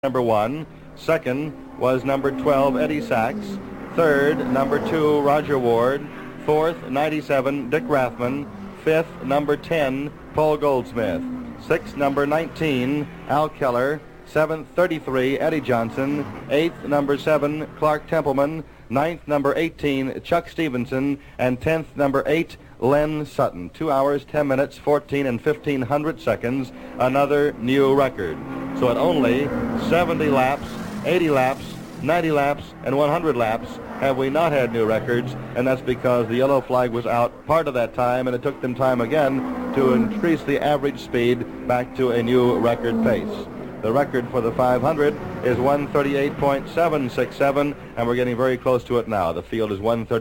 number 1. Second was number 12, Eddie Sachs. Third, number 2, Roger Ward. Fourth, 97, Dick Rathman. Fifth, number 10, Paul Goldsmith. Sixth, number 19, Al Keller. Seventh, 33, Eddie Johnson. Eighth, number 7, Clark Templeman. Ninth, number 18, Chuck Stevenson. And 10th, number 8, Len Sutton. 2 hours, 10 minutes, 14 and 1500 seconds. Another new record. So at only 70 laps, 80 laps, 90 laps, and 100 laps have we not had new records, and that's because the yellow flag was out part of that time, and it took them time again to increase the average speed back to a new record pace. The record for the 500 is 138.767, and we're getting very close to it now. The field is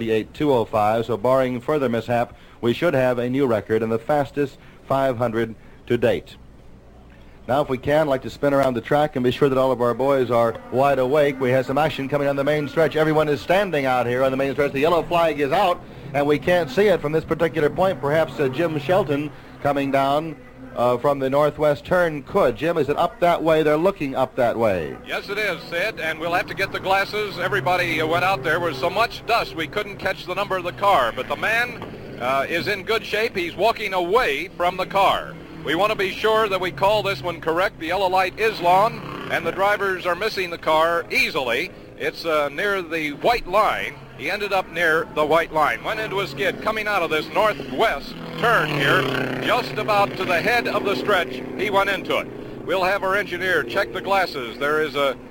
138.205, so barring further mishap, we should have a new record and the fastest 500 to date. Now, if we can, I'd like to spin around the track and be sure that all of our boys are wide awake. We have some action coming on the main stretch. Everyone is standing out here on the main stretch. The yellow flag is out, and we can't see it from this particular point. Perhaps Jim Shelton coming down from the northwest turn could. Jim, is it up that way? They're looking up that way. Yes, it is, Sid, and we'll have to get the glasses. Everybody went out there. There was so much dust we couldn't catch the number of the car, but the man is in good shape. He's walking away from the car. We want to be sure that we call this one correct. The yellow light is on, and the drivers are missing the car easily. It's near the white line. He ended up near the white line. Went into a skid coming out of this northwest turn here, just about to the head of the stretch. He went into it. We'll have our engineer check the glasses. There is a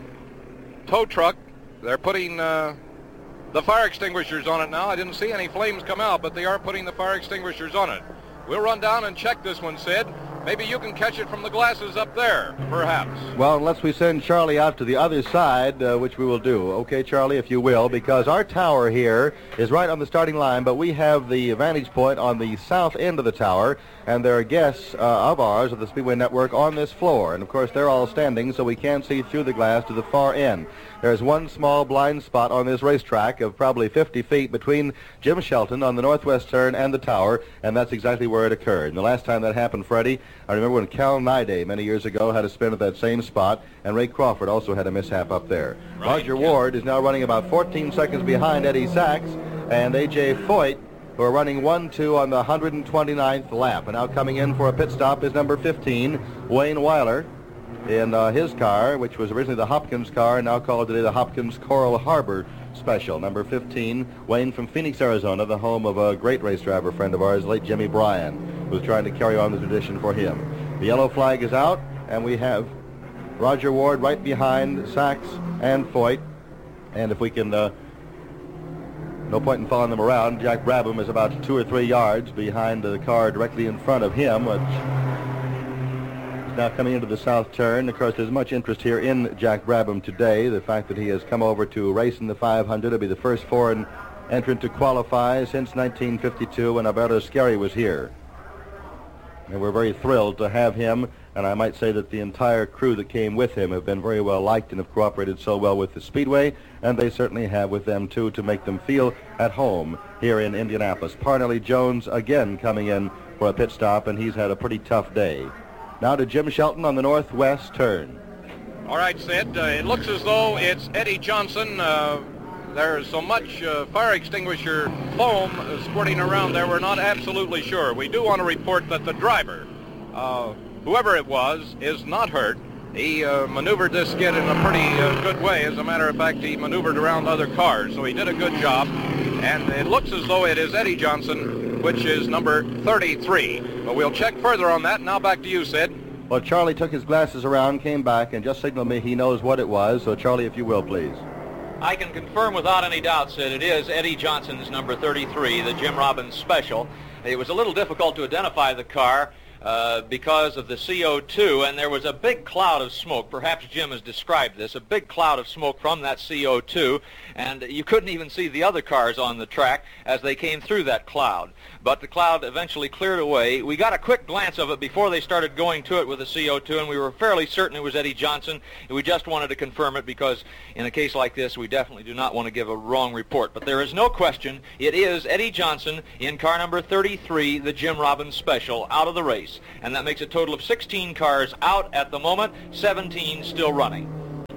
tow truck. They're putting the fire extinguishers on it now. I didn't see any flames come out, but they are putting the fire extinguishers on it. We'll run down and check this one, Sid. Maybe you can catch it from the glasses up there, perhaps. Well, unless we send Charlie out to the other side, which we will do. Okay, Charlie, if you will, because our tower here is right on the starting line, but we have the vantage point on the south end of the tower, and there are guests of ours of the Speedway Network on this floor. And, of course, they're all standing, so we can't see through the glass to the far end. There's one small blind spot on this racetrack of probably 50 feet between Jim Shelton on the northwest turn and the tower, and that's exactly where it occurred. And the last time that happened, Freddie, I remember when Cal Nyday many years ago had a spin at that same spot, and Ray Crawford also had a mishap up there. Right. Roger Ward is now running about 14 seconds behind Eddie Sachs, and A.J. Foyt, who are running 1-2 on the 129th lap. And now coming in for a pit stop is number 15, Wayne Weiler, in his car, which was originally the Hopkins car and now called today the Hopkins Coral Harbor Special. Number 15, Wayne from Phoenix, Arizona, the home of a great race driver friend of ours, late Jimmy Bryan, who's trying to carry on the tradition for him. The yellow flag is out, and we have Roger Ward right behind Sachs and Foyt. And if we can, no point in following them around, Jack Brabham is about 2 or 3 yards behind the car directly in front of him, which is now coming into the south turn. Of course, there's much interest here in Jack Brabham today. The fact that he has come over to race in the 500. He'll be the first foreign entrant to qualify since 1952 when Alberto Schieri was here. And we're very thrilled to have him, and I might say that the entire crew that came with him have been very well liked and have cooperated so well with the Speedway, and they certainly have with them, too, to make them feel at home here in Indianapolis. Parnelli Jones again coming in for a pit stop, and he's had a pretty tough day. Now to Jim Shelton on the northwest turn. All right, Sid, it looks as though it's Eddie Johnson. There's so much fire extinguisher foam squirting around there, we're not absolutely sure. We do want to report that the driver, whoever it was, is not hurt. He maneuvered this skid in a pretty good way. As a matter of fact, he maneuvered around other cars, so he did a good job. And it looks as though it is Eddie Johnson, which is number 33. But we'll check further on that. Now back to you, Sid. Well, Charlie took his glasses around, came back, and just signaled me he knows what it was. So, Charlie, if you will, please. I can confirm without any doubt, Sid, it is Eddie Johnson's number 33, the Jim Robbins Special. It was a little difficult to identify the car because of the CO2, and there was a big cloud of smoke. Perhaps Jim has described this, a big cloud of smoke from that CO2, and you couldn't even see the other cars on the track as they came through that cloud. But the cloud eventually cleared away. We got a quick glance of it before they started going to it with the CO2, and we were fairly certain it was Eddie Johnson, and we just wanted to confirm it because in a case like this, we definitely do not want to give a wrong report. But there is no question, it is Eddie Johnson in car number 33, the Jim Robbins Special, out of the race. And that makes a total of 16 cars out at the moment, 17 still running.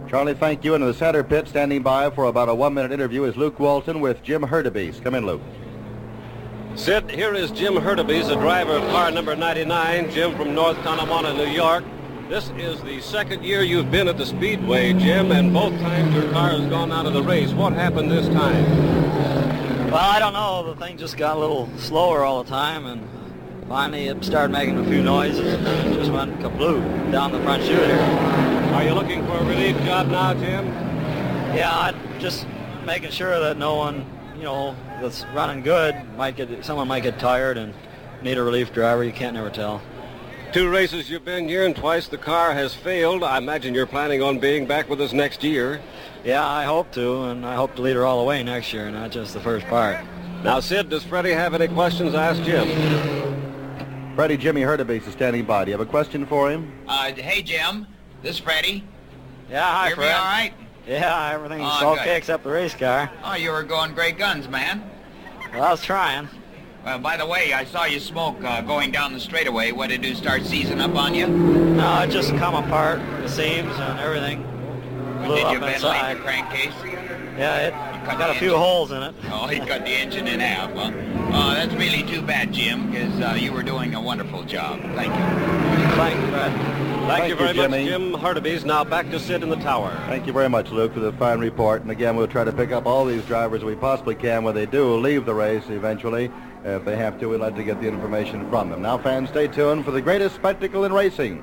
Charlie, thank you. And in the center pit, standing by for about a 1-minute interview, is Luke Walton with Jim Hurtubise. Come in, Luke. Sid, here is Jim Hurtubise, the driver of car number 99. Jim from North Tonawanda, New York. This is the second year you've been at the Speedway, Jim, and both times your car has gone out of the race. What happened this time? Well, I don't know. The thing just got a little slower all the time, and finally it started making a few noises, and then it just went kablooey down the front chute here. Are you looking for a relief job now, Jim? Yeah, I'm just making sure that no one, that's running good someone might get tired and need a relief driver. You can't never tell. 2 races you've been here, and twice the car has failed. I imagine you're planning on being back with us next year. Yeah, I hope to, and I hope to lead her all the way next year, not just the first part. Now, Sid, does Freddie have any questions? Ask Jim. Freddie, Jimmy Hurtubise is standing by. Do you have a question for him? Hey, Jim. This is Freddie. Yeah, hi, Hear Fred. me all right? Yeah, everything's Oh, okay good. except the race car. Oh, you were going great guns, man. Well, I was trying. Well, by the way, I saw you smoke going down the straightaway. What did it do, start seizing up on you? No, it just come apart, the seams and everything. Blew Did up you ventilate inside. the crankcase? Yeah, it cut got the a few engine. holes in it. Oh, he cut the engine in half, huh? Oh, that's really too bad, Jim, because you were doing a wonderful job. Thank you. Thank you, Fred. Thank you very much, Jimmy. Jim Hurtubise. Now back to Sid in the tower. Thank you very much, Luke, for the fine report. And again, we'll try to pick up all these drivers we possibly can when they do leave the race eventually. If they have to, we'd like to get the information from them. Now, fans, stay tuned for the greatest spectacle in racing.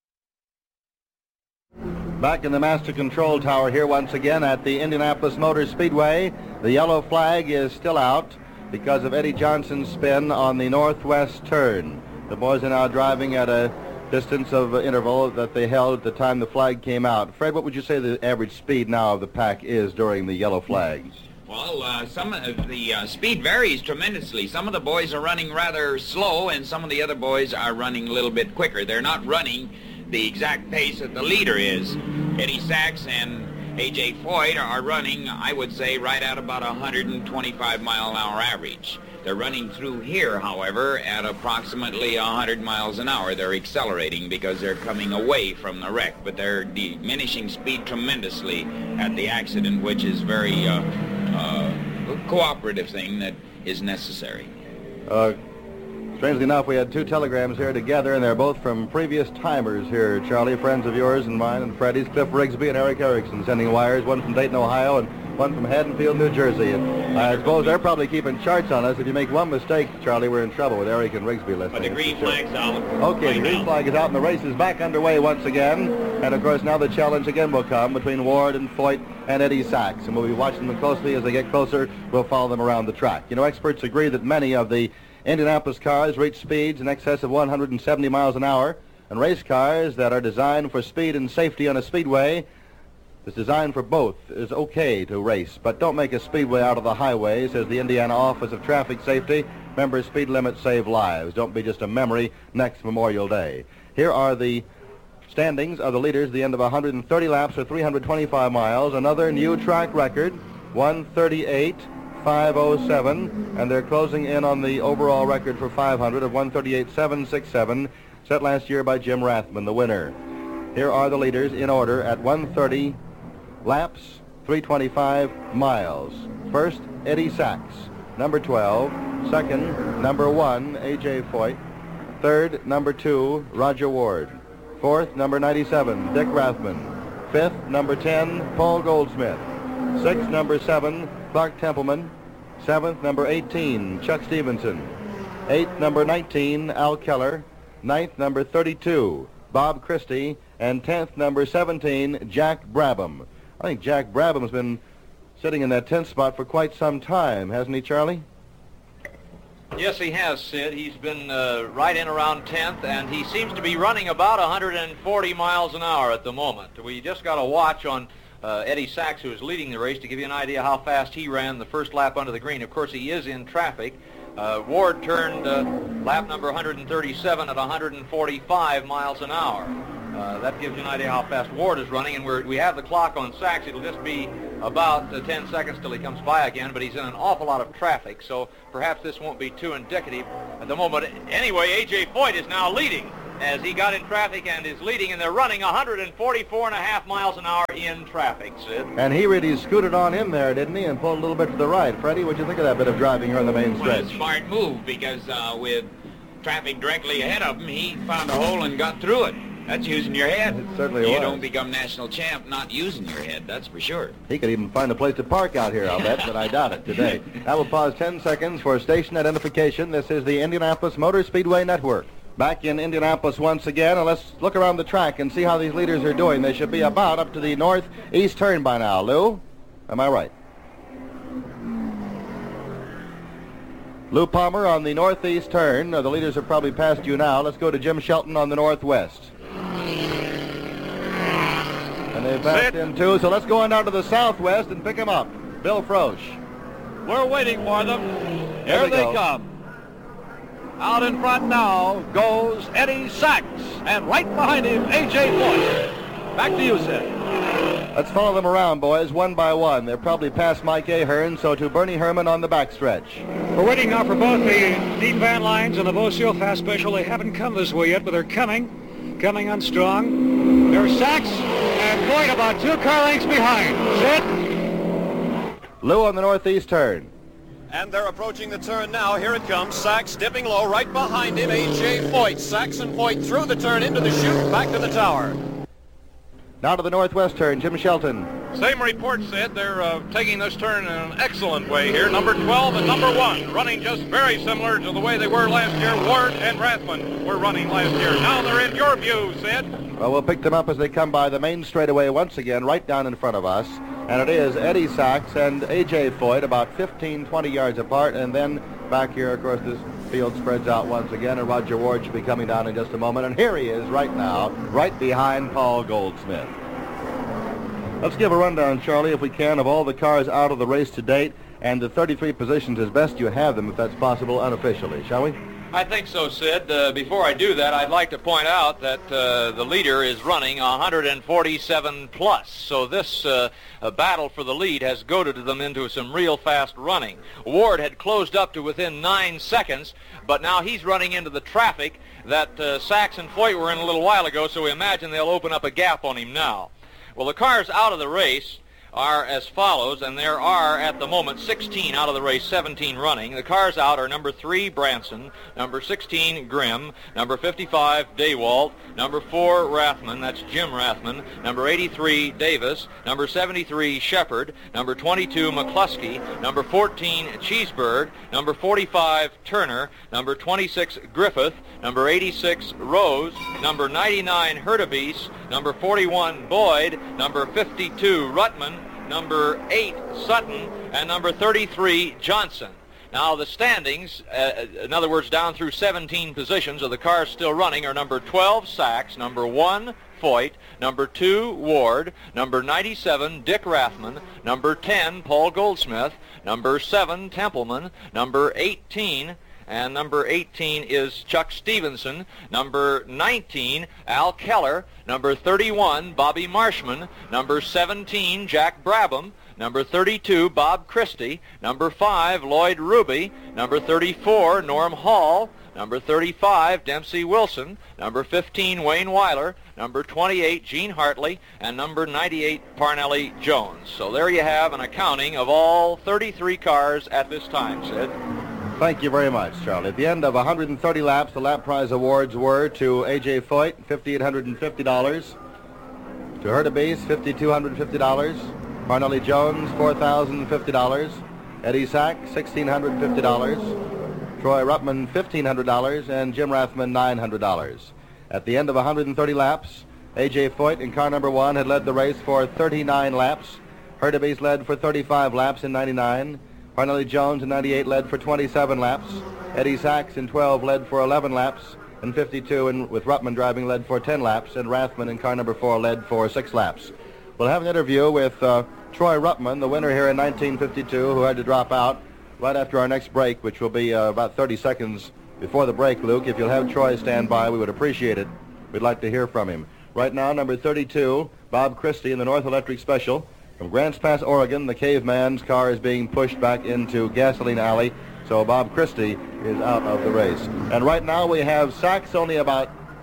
Back in the Master Control Tower here once again at the Indianapolis Motor Speedway. The yellow flag is still out because of Eddie Johnson's spin on the northwest turn. The boys are now driving at a distance of interval that they held at the time the flag came out. Fred, what would you say the average speed now of the pack is during the yellow flags? Well, some of the speed varies tremendously. Some of the boys are running rather slow, and some of the other boys are running a little bit quicker. They're not running the exact pace that the leader is. Eddie Sachs and A.J. Foyt are running, I would say, right at about 125 mile an hour average. They're running through here, however, at approximately 100 miles an hour. They're accelerating because they're coming away from the wreck, but they're diminishing speed tremendously at the accident, which is very cooperative thing that is necessary. Strangely enough, we had 2 telegrams here together, and they're both from previous timers here, Charlie, friends of yours and mine and Freddie's, Cliff Rigsby and Eric Erickson, sending wires, one from Dayton, Ohio, and one from Haddonfield, New Jersey. And I suppose they're probably keeping charts on us. If you make one mistake, Charlie, we're in trouble with Eric and Rigsby listening. But the green flag's out. Okay, the green flag is out, and the race is back underway once again. And, of course, now the challenge again will come between Ward and Foyt and Eddie Sachs. And we'll be watching them closely as they get closer. We'll follow them around the track. You know, experts agree that many of the Indianapolis cars reach speeds in excess of 170 miles an hour, and race cars that are designed for speed and safety on a speedway is designed for both is okay to race, but don't make a speedway out of the highway, says the Indiana Office of Traffic Safety. Remember, speed limits save lives. Don't be just a memory next Memorial Day. Here are the standings of the leaders at the end of 130 laps or 325 miles. Another new track record, 138.507, and they're closing in on the overall record for 500 of 138.767, set last year by Jim Rathman, the winner. Here are the leaders in order at 130 laps, 325 miles. First, Eddie Sachs, number 12. Second, number 1, A.J. Foyt. Third, number 2, Roger Ward. Fourth, number 97, Dick Rathman. Fifth, number 10, Paul Goldsmith. Sixth, number 7, Clark Templeman. Seventh, number 18, Chuck Stevenson. Eighth, number 19, Al Keller. Ninth, number 32, Bob Christie. And 10th, number 17, Jack Brabham. I think Jack Brabham's been sitting in that 10th spot for quite some time, hasn't he, Charlie? Yes, he has, Sid. He's been right in around 10th, and he seems to be running about 140 miles an hour at the moment. We just got a watch on Eddie Sachs, who is leading the race, to give you an idea how fast he ran the first lap under the green. Of course, he is in traffic. Ward turned lap number 137 at 145 miles an hour. That gives you an idea how fast Ward is running, and we have the clock on Sachs. It'll just be about 10 seconds till he comes by again, but he's in an awful lot of traffic, so perhaps this won't be too indicative at the moment. Anyway, A.J. Foyt is now leading. as he got in traffic and is leading, and they're running 144.5 miles an hour in traffic, Sid. And he really scooted on in there, didn't he, and pulled a little bit to the right. Freddie, what'd you think of that bit of driving here on the main Well, stretch? a smart move, because with traffic directly ahead of him, he found a hole and got through it. That's using your head. It certainly You was. don't become national champ not using your head, that's for sure. He could even find a place to park out here, I'll bet, but I doubt it today. I will pause 10 seconds for station identification. This is the Indianapolis Motor Speedway Network. Back in Indianapolis once again, and let's look around the track and see how these leaders are doing. They should be about up to the northeast turn by now. Lou, am I right? Lou Palmer on the northeast turn. The leaders are probably past you now. Let's go to Jim Shelton on the northwest. And they've passed him too, so let's go on down to the southwest and pick him up. Bill Frosch. We're waiting for them. There Here they they go. come. Out in front now goes Eddie Sachs, and right behind him, A.J. Foyt. Back to you, Sid. Let's follow them around, boys, one by one. They're probably past Mike Ahern, so to Bernie Herman on the backstretch. We're waiting now for both the Dean Van Lines and the Bocio Fast Special. They haven't come this way yet, but they're coming on strong. There's Sachs and Foyt about 2 car lengths behind. Sid? Lou on the northeast turn. And they're approaching the turn now. Here it comes. Sachs dipping low. Right behind him, A.J. Foyt. Sachs and Foyt through the turn into the chute, back to the tower. Now to the northwest turn, Jim Shelton. Same report, Sid. They're taking this turn in an excellent way here. Number 12 and number 1 running just very similar to the way they were last year. Ward and Rathman were running last year. Now they're in your view, Sid. Well, we'll pick them up as they come by the main straightaway once again, right down in front of us. And it is Eddie Sachs and A.J. Foyt about 15, 20 yards apart. And then back here, of course, this field spreads out once again, and Roger Ward should be coming down in just a moment. And here he is right now, right behind Paul Goldsmith. Let's give a rundown, Charlie, if we can, of all the cars out of the race to date and the 33 positions as best you have them, if that's possible, unofficially, shall we? I think so, Sid. Before I do that, I'd like to point out that the leader is running 147 plus. So this battle for the lead has goaded them into some real fast running. Ward had closed up to within 9 seconds, but now he's running into the traffic that Sachs and Foyt were in a little while ago, so we imagine they'll open up a gap on him now. Well, the cars out of the race are as follows, and there are at the moment 16 out of the race, 17 running. The cars out are number 3 Branson, number 16 Grimm, number 55 Daywalt, number 4 Rathman, that's Jim Rathman, number 83 Davis, number 73 Shepard, number 22 McCluskey, number 14 Cheeseburg, number 45 Turner, number 26 Griffith, number 86 Rose, number 99 Hurtubise, number 41 Boyd, number 52 Ruttman, number 8 Sutton, and number 33 Johnson. Now the standings, in other words down through 17 positions of the cars still running, are number 12 Sachs, number 1 Foyt, number 2 Ward, number 97 Dick Rathman, number 10 Paul Goldsmith, number 7 Templeman, number 18 and number 18 is Chuck Stevenson, number 19 Al Keller, number 31 Bobby Marshman, number 17 Jack Brabham, number 32 Bob Christie, number 5 Lloyd Ruby, number 34 Norm Hall, number 35 Dempsey Wilson, number 15 Wayne Weiler, number 28 Gene Hartley, and number 98 Parnelli Jones. So there you have an accounting of all 33 cars at this time, Sid. Thank you very much, Charlie. At the end of 130 laps, the lap prize awards were to A.J. Foyt, $5,850. To Hurtubise, $5,250. Parnelli Jones, $4,050. Eddie Sachs, $1,650. Troy Ruttman, $1,500. And Jim Rathman, $900. At the end of 130 laps, A.J. Foyt in car number 1 had led the race for 39 laps. Hurtubise led for 35 laps in 99. Parnelli Jones in 98 led for 27 laps. Eddie Sachs in 12 led for 11 laps. And 52, and with Ruttman driving, led for 10 laps. And Rathman in car number 4 led for 6 laps. We'll have an interview with Troy Ruttman, the winner here in 1952, who had to drop out right after our next break, which will be about 30 seconds before the break, Luke. If you'll have Troy stand by, we would appreciate it. We'd like to hear from him. Right now, number 32, Bob Christie in the North Electric Special. From Grants Pass, Oregon, the caveman's car is being pushed back into Gasoline Alley, so Bob Christie is out of the race. And right now we have Sachs only about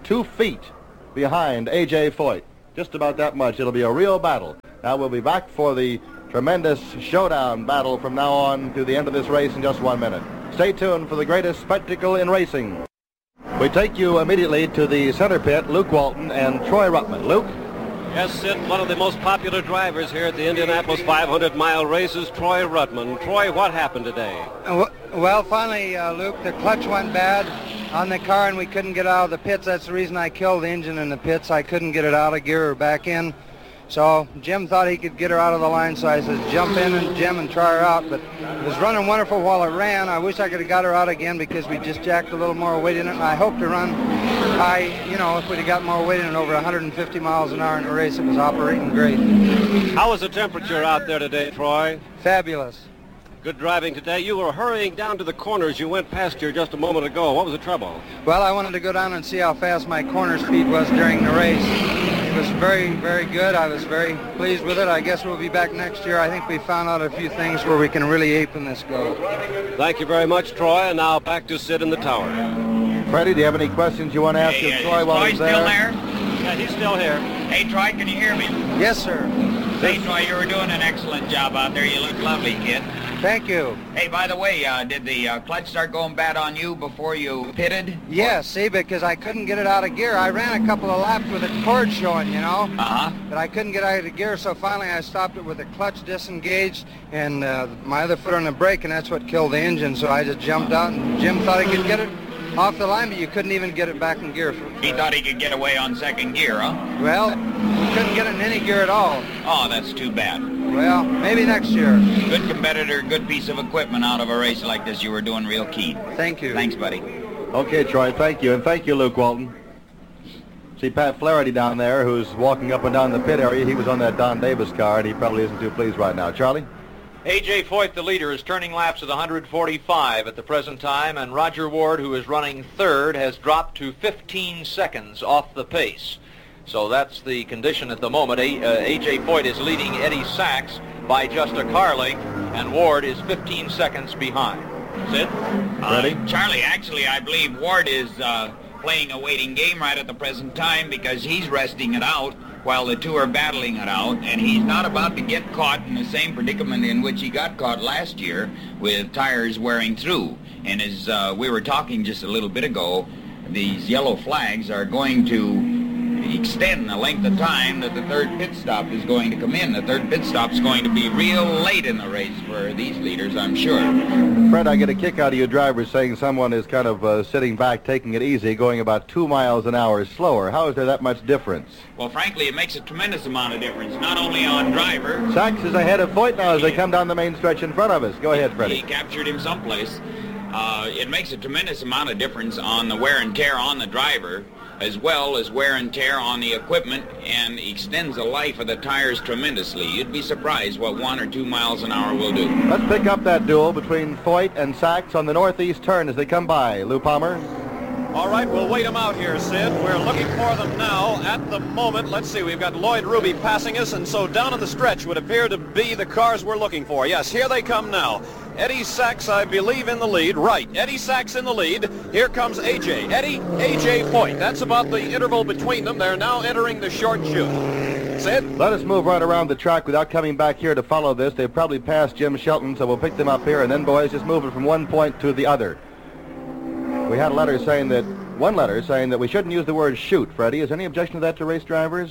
2 feet behind A.J. Foyt. Just about that much. It'll be a real battle. Now we'll be back for the tremendous showdown battle from now on through the end of this race in just 1 minute. Stay tuned for the greatest spectacle in racing. We take you immediately to the center pit, Luke Walton and Troy Ruttman. Luke? Yes, Sid, one of the most popular drivers here at the Indianapolis 500-mile race is Troy Ruttman. Troy, what happened today? Well, finally, Luke, the clutch went bad on the car and we couldn't get out of the pits. That's the reason I killed the engine in the pits. I couldn't get it out of gear or back in. So Jim thought he could get her out of the line, so I said, jump in, and Jim, and try her out. But it was running wonderful while it ran. I wish I could have got her out again because we just jacked a little more weight in it, and I hope to run high. You know, if we'd have got more weight in it, over 150 miles an hour in the race, it was operating great. How was the temperature out there today, Troy? Fabulous. Good driving today. You were hurrying down to the corners. You went past here just a moment ago. What was the trouble? Well, I wanted to go down and see how fast my corner speed was during the race. It was very, very good. I was very pleased with it. I guess we'll be back next year. I think we found out a few things where we can really ape in this go. Thank you very much, Troy. And now back to Sid in the tower. Freddie, do you have any questions you want to ask of Troy while he's there? Still there? Yeah, he's still here. Hey, Troy, can you hear me? Yes, sir. Hey, Troy, you were doing an excellent job out there. You look lovely, kid. Thank you. Hey, by the way, did the clutch start going bad on you before you pitted? Yes, see, because I couldn't get it out of gear. I ran a couple of laps with the cord showing, you know. Uh-huh. But I couldn't get out of the gear, so finally I stopped it with the clutch disengaged and my other foot on the brake, and that's what killed the engine. So I just jumped out, and Jim thought he could get it off the line, but you couldn't even get it back in gear. He thought he could get away on second gear, huh? Well, we couldn't get it in any gear at all. Oh, that's too bad. Well, maybe next year. Good competitor, good piece of equipment out of a race like this. You were doing real keen. Thank you. Thanks, buddy. Okay, Troy, thank you. And thank you, Luke Walton. See Pat Flaherty down there, who's walking up and down the pit area. He was on that Don Davis car, and he probably isn't too pleased right now. Charlie? A.J. Foyt, the leader, is turning laps at 145 at the present time, and Roger Ward, who is running third, has dropped to 15 seconds off the pace. So that's the condition at the moment. A.J. Foyt is leading Eddie Sachs by just a car length, and Ward is 15 seconds behind. Sid? Ready? Charlie, actually, I believe Ward is playing a waiting game right at the present time because he's resting it out while the two are battling it out, and he's not about to get caught in the same predicament in which he got caught last year with tires wearing through. And as we were talking just a little bit ago, these yellow flags are going to extend the length of time that the third pit stop is going to come in. The third pit stop is going to be real late in the race for these leaders, I'm sure. Fred, I get a kick out of you drivers saying someone is kind of sitting back, taking it easy, going about 2 miles an hour slower. How is there that much difference? Well, frankly, it makes a tremendous amount of difference, not only on driver. Sachs is ahead of Foyt now as they come down the main stretch in front of us. Go ahead, Freddie. He captured him someplace. It makes a tremendous amount of difference on the wear and tear on the driver, as well as wear and tear on the equipment, and extends the life of the tires tremendously. You'd be surprised what 1 or 2 miles an hour will do. Let's pick up that duel between Foyt and Sachs on the northeast turn as they come by. Lou Palmer. All right, we'll wait them out here, Sid. We're looking for them now. At the moment, let's see, we've got Lloyd Ruby passing us, and so down in the stretch would appear to be the cars we're looking for. Yes, here they come now. Eddie Sachs, I believe, in the lead. Right, Eddie Sachs in the lead. Here comes A.J. Eddie, A.J. Foyt. That's about the interval between them. They're now entering the short chute. Sid? Let us move right around the track without coming back here to follow this. They've probably passed Jim Shelton, so we'll pick them up here, and then, boys, just move it from one point to the other. We had one letter saying that we shouldn't use the word shoot. Freddie, is any objection to that to race drivers?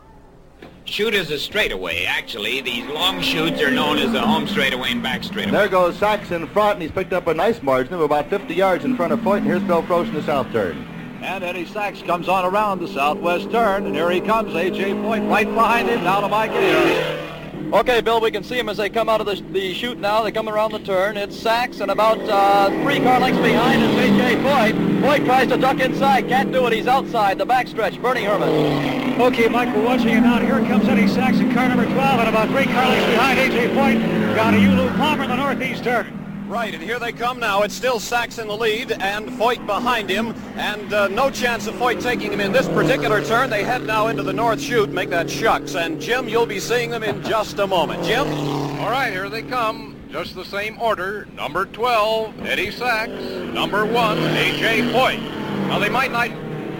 Shoot is a straightaway, actually. These long chutes are known as the home straightaway and back straightaway. There goes Sachs in front, and he's picked up a nice margin of about 50 yards in front of Foyt, and here's Bill Frost in the south turn. And Eddie Sachs comes on around the southwest turn, and here he comes, A.J. Foyt right behind him. Now to Mike Ayers. Okay, Bill, we can see him as they come out of the chute now. They come around the turn. It's Sachs, and about 3 car lengths behind is A.J. Foyt. Foyt tries to duck inside. Can't do it. He's outside. The backstretch. Bernie Herman. Okay, Mike, we're watching it now. Here comes Eddie Sachs in car number 12, and about 3 car lengths behind A.J. Foyt. Down to Lou Palmer in the northeast turn. Right, and here they come now. It's still Sachs in the lead and Foyt behind him, and no chance of Foyt taking him in this particular turn. They head now into the north chute, make that shucks, and Jim, you'll be seeing them in just a moment. Jim? All right, here they come. Just the same order. Number 12, Eddie Sachs. Number 1, A.J. Foyt. Now, they might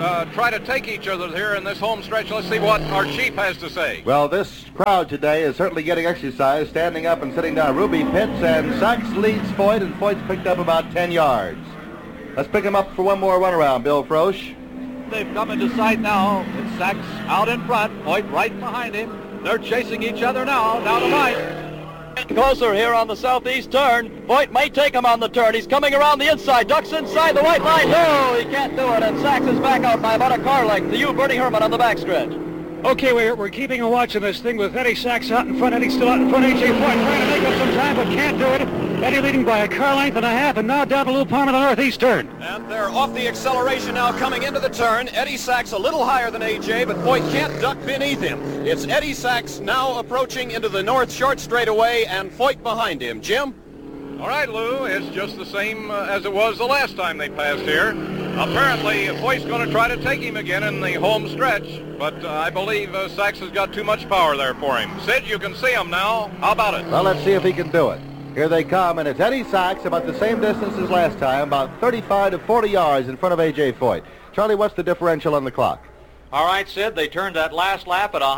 try to take each other here in this home stretch. Let's see what our chief has to say. Well, this crowd today is certainly getting exercise, standing up and sitting down. Ruby Pitts, and Sachs leads Foyt, and Foyt's picked up about 10 yards. Let's pick him up for one more runaround, Bill Frosch. They've come into sight now. It's Sachs out in front, Foyt right behind him. They're chasing each other now, down the right. Closer here on the southeast turn. Foyt may take him on the turn. He's coming around the inside, ducks inside the white line. No, he can't do it, and Sachs is back out by about a car length. To you, Bernie Herman, on the backstretch. Okay, we're keeping a watch on this thing with Eddie Sachs out in front. Eddie's still out in front. A.J. Foyt trying to make up some time, but can't do it. Eddie leading by a car length and a half, and now down to Little Pond on the northeast turn. And they're off the acceleration now coming into the turn. Eddie Sachs a little higher than A.J., but Foyt can't duck beneath him. It's Eddie Sachs now approaching into the north short straightaway, and Foyt behind him. Jim? All right, Lou, it's just the same as it was the last time they passed here. Apparently, Foyt's going to try to take him again in the home stretch, but I believe Sachs has got too much power there for him. Sid, you can see him now. How about it? Well, let's see if he can do it. Here they come, and it's Eddie Sachs about the same distance as last time, about 35 to 40 yards in front of A.J. Foyt. Charlie, what's the differential on the clock? All right, Sid, they turned that last lap at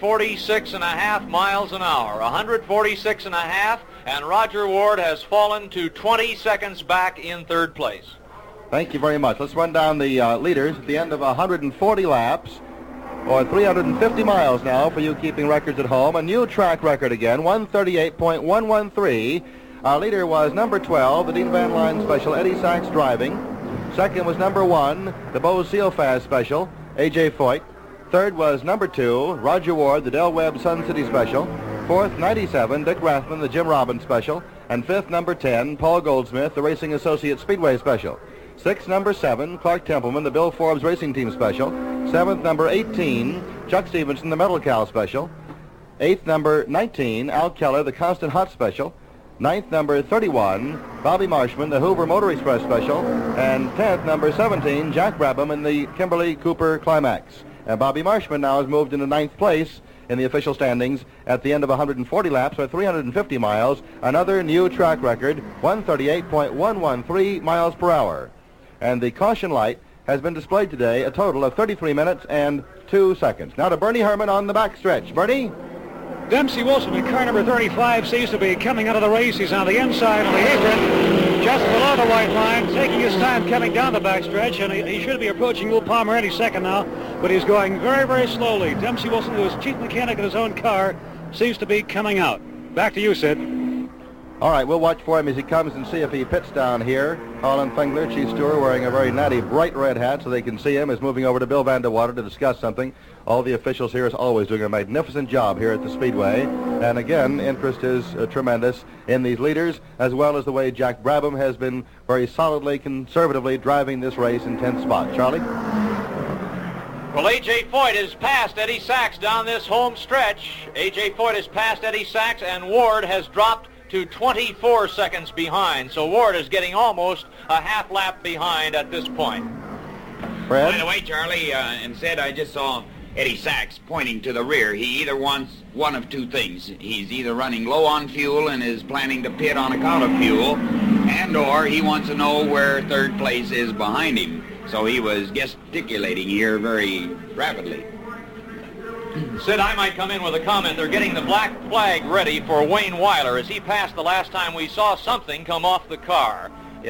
146.5 miles an hour. 146.5, and Roger Ward has fallen to 20 seconds back in third place. Thank you very much. Let's run down the leaders at the end of 140 laps, or 350 miles now for you keeping records at home. A new track record again, 138.113. Our leader was number 12, the Dean Van Lyon Special, Eddie Sachs driving. Second was number 1, the Bose Seal Fast Special, A.J. Foyt. Third was number 2, Roger Ward, the Del Webb Sun City Special. Fourth, 97, Dick Rathman, the Jim Robbins Special. And fifth, number 10, Paul Goldsmith, the Racing Associate Speedway Special. Sixth, number 7, Clark Templeman, the Bill Forbes Racing Team Special. Seventh, number 18, Chuck Stevenson, the Metal Cow Special. Eighth, number 19, Al Keller, the Constant Hot Special. Ninth, number 31, Bobby Marshman, the Hoover Motor Express Special. And 10th, number 17, Jack Brabham in the Kimberly Cooper Climax. And Bobby Marshman now has moved into 9th place in the official standings at the end of 140 laps, or 350 miles. Another new track record, 138.113 miles per hour. And the caution light has been displayed today, a total of 33 minutes and 2 seconds. Now to Bernie Herman on the backstretch. Bernie? Dempsey Wilson in car number 35 seems to be coming out of the race. He's on the inside on the apron, just below the white line, taking his time coming down the backstretch, and he should be approaching Will Palmer any second now, but he's going very, very slowly. Dempsey Wilson, who is chief mechanic in his own car, seems to be coming out. Back to you, Sid. All right, we'll watch for him as he comes and see if he pits down here. Harlan Fengler, chief steward, wearing a very natty bright red hat so they can see him, is moving over to Bill Vanderwater to discuss something. All the officials here is always doing a magnificent job here at the Speedway. And again, interest is tremendous in these leaders, as well as the way Jack Brabham has been very solidly, conservatively driving this race in 10th spot. Charlie? Well, A.J. Foyt has passed Eddie Sachs down this home stretch. A.J. Foyt has passed Eddie Sachs, and Ward has dropped to 24 seconds behind. So Ward is getting almost a half lap behind at this point. Fred? By the way, Charlie, and Sid, I just saw Eddie Sachs pointing to the rear. He either wants one of two things. He's either running low on fuel and is planning to pit on account of fuel, and or he wants to know where third place is behind him. So he was gesticulating here very rapidly. Sid, I might come in with a comment. They're getting the black flag ready for Wayne Weiler. As he passed the last time, we saw something come off the car.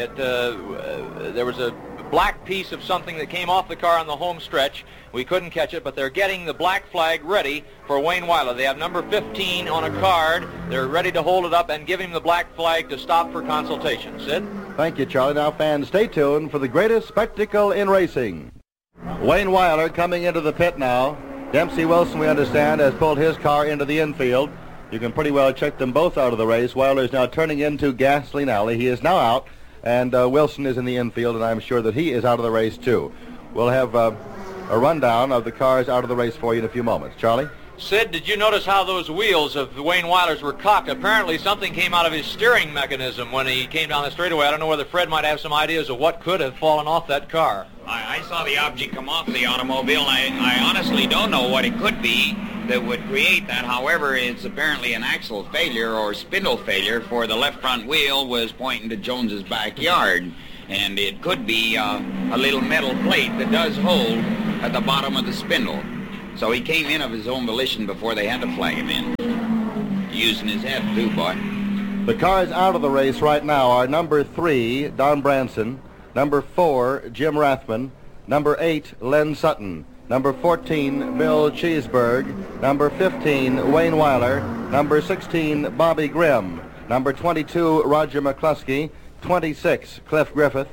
There was a black piece of something that came off the car on the home stretch. We couldn't catch it, but they're getting the black flag ready for Wayne Weiler. They have number 15 on a card. They're ready to hold it up and give him the black flag to stop for consultation. Sid? Thank you, Charlie. Now, fans, stay tuned for the greatest spectacle in racing. Wayne Weiler coming into the pit now. Dempsey Wilson, we understand, has pulled his car into the infield. You can pretty well check them both out of the race. Weiler is now turning into Gasoline Alley. He is now out, and Wilson is in the infield, and I'm sure that he is out of the race, too. We'll have a rundown of the cars out of the race for you in a few moments. Charlie? Sid, did you notice how those wheels of Wayne Weiler's were cocked? Apparently something came out of his steering mechanism when he came down the straightaway. I don't know whether Fred might have some ideas of what could have fallen off that car. I saw the object come off the automobile. I honestly don't know what it could be that would create that. However, it's apparently an axle failure or spindle failure, for the left front wheel was pointing to Jones's backyard. and it could be a little metal plate that does hold at the bottom of the spindle. So he came in of his own volition before they had to flag him in. Using his head, too, boy. The cars out of the race right now are number 3, Don Branson, number 4, Jim Rathman, number 8, Len Sutton, number 14, Bill Cheeseburg, number 15, Wayne Weiler, number 16, Bobby Grimm, number 22, Roger McCluskey, 26, Cliff Griffith,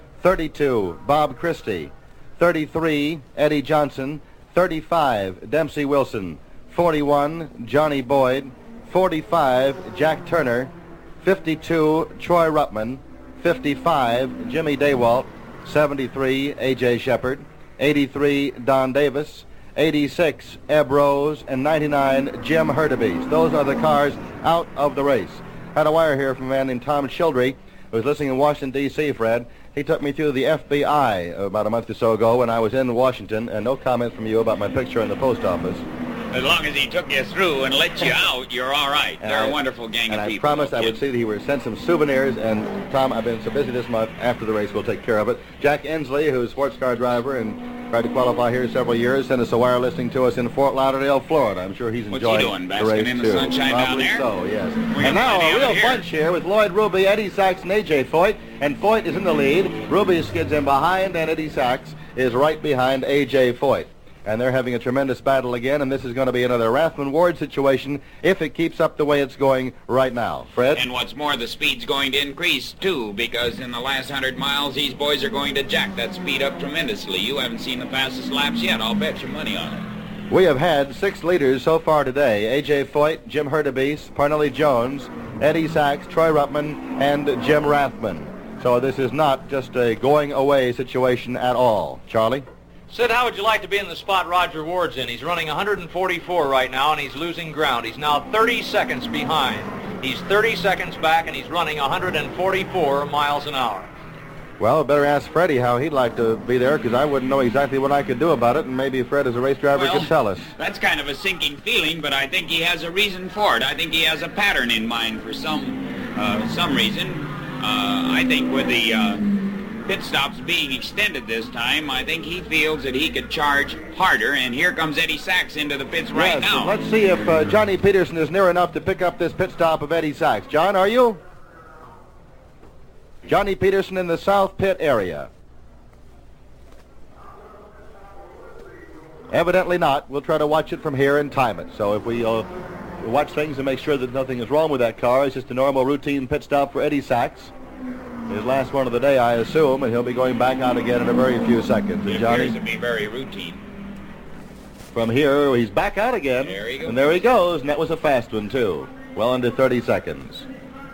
32, Bob Christie, 33, Eddie Johnson, 35, Dempsey Wilson, 41, Johnny Boyd, 45, Jack Turner, 52, Troy Ruppman, 55, Jimmy Daywalt, 73, A.J. Shepard, 83, Don Davis, 86, Eb Rose, and 99, Jim Hurtubise. Those are the cars out of the race. Had a wire here from a man named Tom Childry, who was listening in Washington, D.C., Fred. He took me through the FBI about a month or so ago when I was in Washington, and no comment from you about my picture in the post office. As long as he took you through and let you out, you're all right. They're a wonderful gang of people. And I promised I would see that he would send some souvenirs, and Tom, I've been so busy this month, after the race we'll take care of it. Jack Ensley, who's a sports car driver and tried to qualify here several years, sent us a wire listening to us in Fort Lauderdale, Florida. I'm sure he's enjoying the race, too. What's he doing, basking in the sunshine down there? So, yes. And now a real bunch here with Lloyd Ruby, Eddie Sachs, and A.J. Foyt. And Foyt is in the lead. Ruby skids in behind, and Eddie Sachs is right behind A.J. Foyt. And they're having a tremendous battle again, and this is going to be another Rathman-Ward situation if it keeps up the way it's going right now. Fred? And what's more, the speed's going to increase, too, because in the last 100 miles, these boys are going to jack that speed up tremendously. You haven't seen the fastest laps yet. I'll bet your money on it. We have had 6 leaders so far today. A.J. Foyt, Jim Hurtubise, Parnelli Jones, Eddie Sachs, Troy Ruppman, and Jim Rathman. So this is not just a going-away situation at all. Charlie? Sid, how would you like to be in the spot Roger Ward's in? He's running 144 right now, and he's losing ground. He's now 30 seconds behind. He's 30 seconds back, and he's running 144 miles an hour. Well, better ask Freddie how he'd like to be there, because I wouldn't know exactly what I could do about it, and maybe Fred, as a race driver, could tell us. That's kind of a sinking feeling, but I think he has a reason for it. I think he has a pattern in mind for some reason. I think with the pit stops being extended this time, I think he feels that he could charge harder, and here comes Eddie Sachs into the pits right now. Let's see if Johnny Peterson is near enough to pick up this pit stop of Eddie Sachs. John, are you? Johnny Peterson in the south pit area. Evidently not. We'll try to watch it from here and time it. So if we watch things and make sure that nothing is wrong with that car, it's just a normal routine pit stop for Eddie Sachs. His last one of the day, I assume, and he'll be going back out again in a very few seconds. It appears to be very routine. From here, he's back out again. There he goes. And there he goes, and that was a fast one, too. Well under 30 seconds.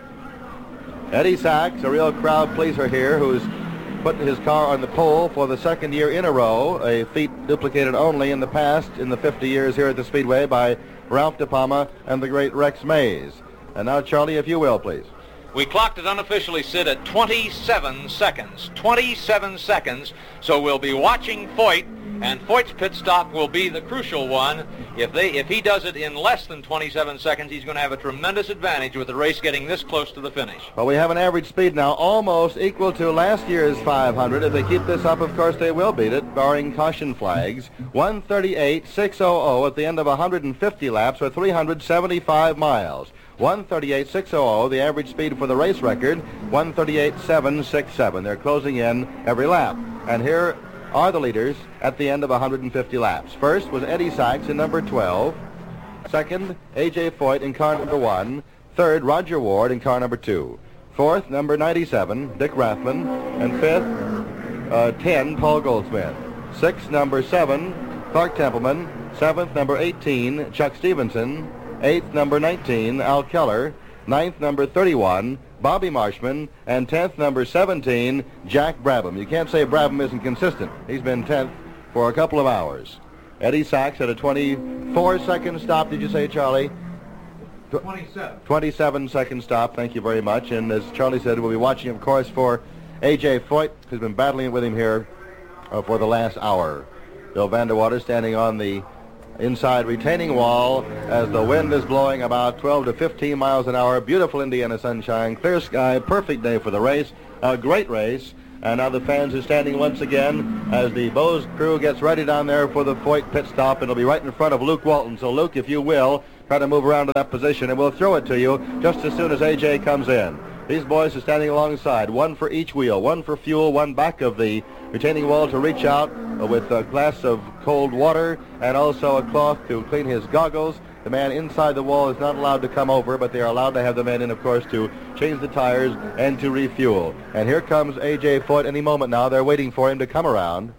Eddie Sachs, a real crowd pleaser here, who's put his car on the pole for the second year in a row, a feat duplicated only in the past, in the 50 years here at the Speedway, by Ralph De Palma and the great Rex Mays. And now, Charlie, if you will, please. We clocked it unofficially, Sid, at 27 seconds. 27 seconds. So we'll be watching Foyt, and Foyt's pit stop will be the crucial one. If he does it in less than 27 seconds, he's going to have a tremendous advantage with the race getting this close to the finish. Well, we have an average speed now almost equal to last year's 500. If they keep this up, of course, they will beat it, barring caution flags. 138.600 at the end of 150 laps, or 375 miles. 138.600, the average speed for the race record, 138.767. They're closing in every lap. And here are the leaders at the end of 150 laps. First was Eddie Sachs in number 12. Second, A.J. Foyt in car number 1. Third, Roger Ward in car number 2. Fourth, number 97, Dick Rathman. And fifth, 10, Paul Goldsmith. Sixth, number 7, Clark Templeman. Seventh, number 18, Chuck Stevenson. 8th, number 19, Al Keller. 9th, number 31, Bobby Marshman. And 10th, number 17, Jack Brabham. You can't say Brabham isn't consistent. He's been 10th for a couple of hours. Eddie Sachs had a 24-second stop, did you say, Charlie? 27. 27-second stop, thank you very much. And as Charlie said, we'll be watching, of course, for A.J. Foyt, who's been battling with him here for the last hour. Bill Vanderwater standing on the inside retaining wall as the wind is blowing about 12 to 15 miles an hour. Beautiful Indiana sunshine, clear sky, perfect day for the race. A great race. And now the fans are standing once again as the Bose crew gets ready down there for the Foyt pit stop, and it'll be right in front of Luke Walton. So, Luke, if you will, try to move around to that position, and we'll throw it to you just as soon as A.J. comes in. These boys are standing alongside, one for each wheel, one for fuel, one back of the retaining wall to reach out with a glass of cold water and also a cloth to clean his goggles. The man inside the wall is not allowed to come over, but they are allowed to have the men in, of course, to change the tires and to refuel. And here comes A.J. Foyt any moment now. They're waiting for him to come around.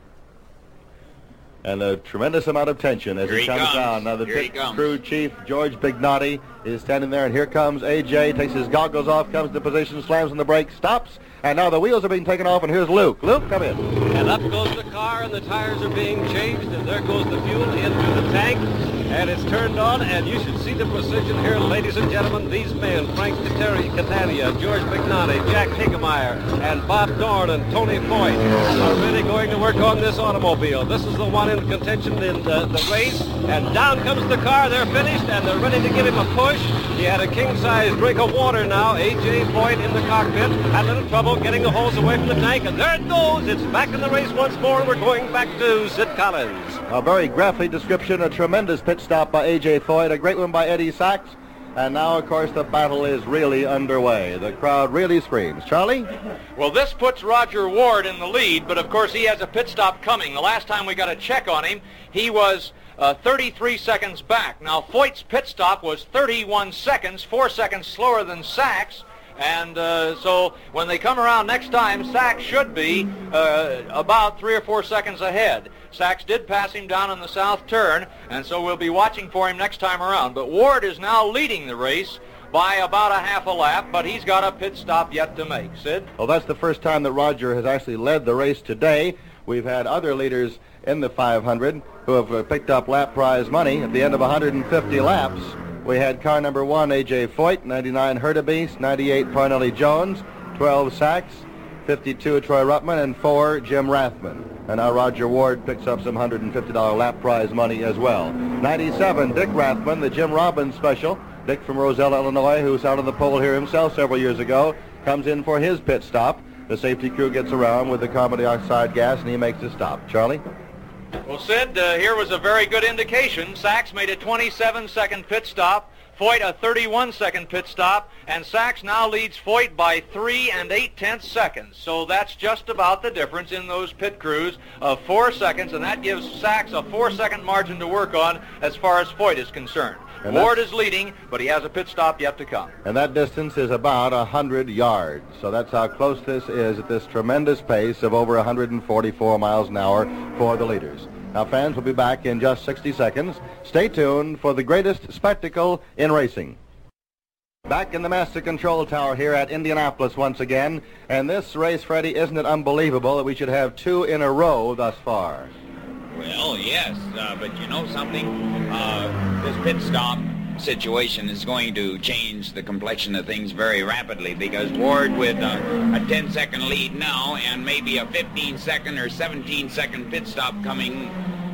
And a tremendous amount of tension as he comes down. Now the pit crew chief, George Bignotti, is standing there, and here comes A.J., takes his goggles off, comes to position, slams on the brakes, stops, and now the wheels are being taken off, and here's Luke. Luke, come in. And up goes the car, and the tires are being changed, and there goes the fuel into the tank, and it's turned on, and you should see the precision here, ladies and gentlemen. These men, Frank Catania, George Bignotti, Jack Higemeyer, and Bob Dorn, and Tony Foyt, are really going to work on this automobile. This is the one in contention in the race, and down comes the car. They're finished, and they're ready to give him a push. He had a king-size drink of water now. A.J. Foyt in the cockpit had a little trouble getting the hose away from the tank, and there it goes. It's back in the race once more, and we're going back to Sid Collins. A very graphic description, a tremendous pit stop by A.J. Foyt, a great one by Eddie Sachs, and now, of course, the battle is really underway. The crowd really screams. Charlie? Well, this puts Roger Ward in the lead, but of course he has a pit stop coming. The last time we got a check on him, he was 33 seconds back. Now, Foyt's pit stop was 31 seconds, 4 seconds slower than Sachs. And so when they come around next time, Sachs should be about 3 or 4 seconds ahead. Sachs did pass him down in the south turn, and so we'll be watching for him next time around. But Ward is now leading the race by about a half a lap, but he's got a pit stop yet to make. Sid? Well, that's the first time that Roger has actually led the race today. We've had other leaders in the 500 who have picked up lap prize money at the end of 150 laps. We had car number 1, A.J. Foyt, 99 Hurtubise, 98 Parnelli Jones, 12 Sachs, 52 Troy Ruttman, and 4 Jim Rathman. And now Roger Ward picks up some $150 lap prize money as well. 97 Dick Rathman, the Jim Robbins special. Dick from Roselle, Illinois, who's out on the pole here himself several years ago, comes in for his pit stop. The safety crew gets around with the carbon dioxide gas, and he makes a stop. Charlie? Well, Sid, here was a very good indication. Sachs made a 27-second pit stop, Foyt a 31-second pit stop, and Sachs now leads Foyt by 3 8/10 seconds. So that's just about the difference in those pit crews of 4 seconds, and that gives Sachs a 4-second margin to work on as far as Foyt is concerned. And Ward is leading, but he has a pit stop yet to come. And that distance is about 100 yards. So that's how close this is at this tremendous pace of over 144 miles an hour for the leaders. Now, fans, will be back in just 60 seconds. Stay tuned for the greatest spectacle in racing. Back in the Master Control Tower here at Indianapolis once again. And this race, Freddie, isn't it unbelievable that we should have 2 in a row thus far? Well, yes, but you know something? This pit stop situation is going to change the complexion of things very rapidly, because Ward with a 10-second lead now and maybe a 15-second or 17-second pit stop coming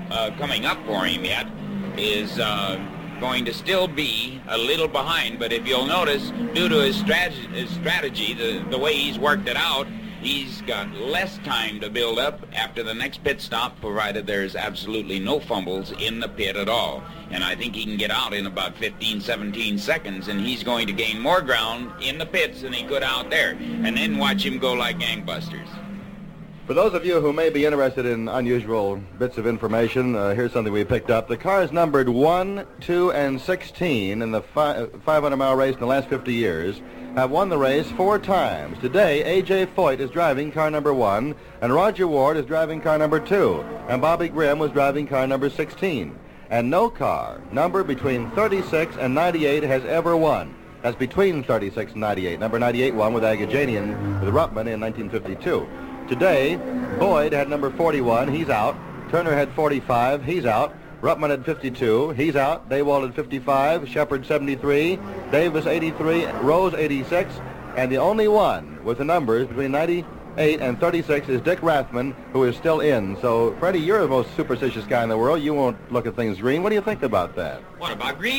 up for him yet is going to still be a little behind. But if you'll notice, due to his strategy, the way he's worked it out, he's got less time to build up after the next pit stop, provided there's absolutely no fumbles in the pit at all. And I think he can get out in about 15, 17 seconds, and he's going to gain more ground in the pits than he could out there. And then watch him go like gangbusters. For those of you who may be interested in unusual bits of information, here's something we picked up. The cars numbered 1, 2, and 16 in the 500-mile race in the last 50 years have won the race 4 times. Today, A.J. Foyt is driving car number 1, and Roger Ward is driving car number 2, and Bobby Grimm was driving car number 16. And no car number between 36 and 98 has ever won. That's between 36 and 98. Number 98 won with Agajanian with Ruttman in 1952. Today, Boyd had number 41, he's out. Turner had 45, he's out. Ruttman had 52, he's out. Daywalt had 55, Shepard 73, Davis 83, Rose 86, and the only one with the numbers between 98 and 36 is Dick Rathman, who is still in. So, Freddie, you're the most superstitious guy in the world. You won't look at things green. What do you think about that? What about green?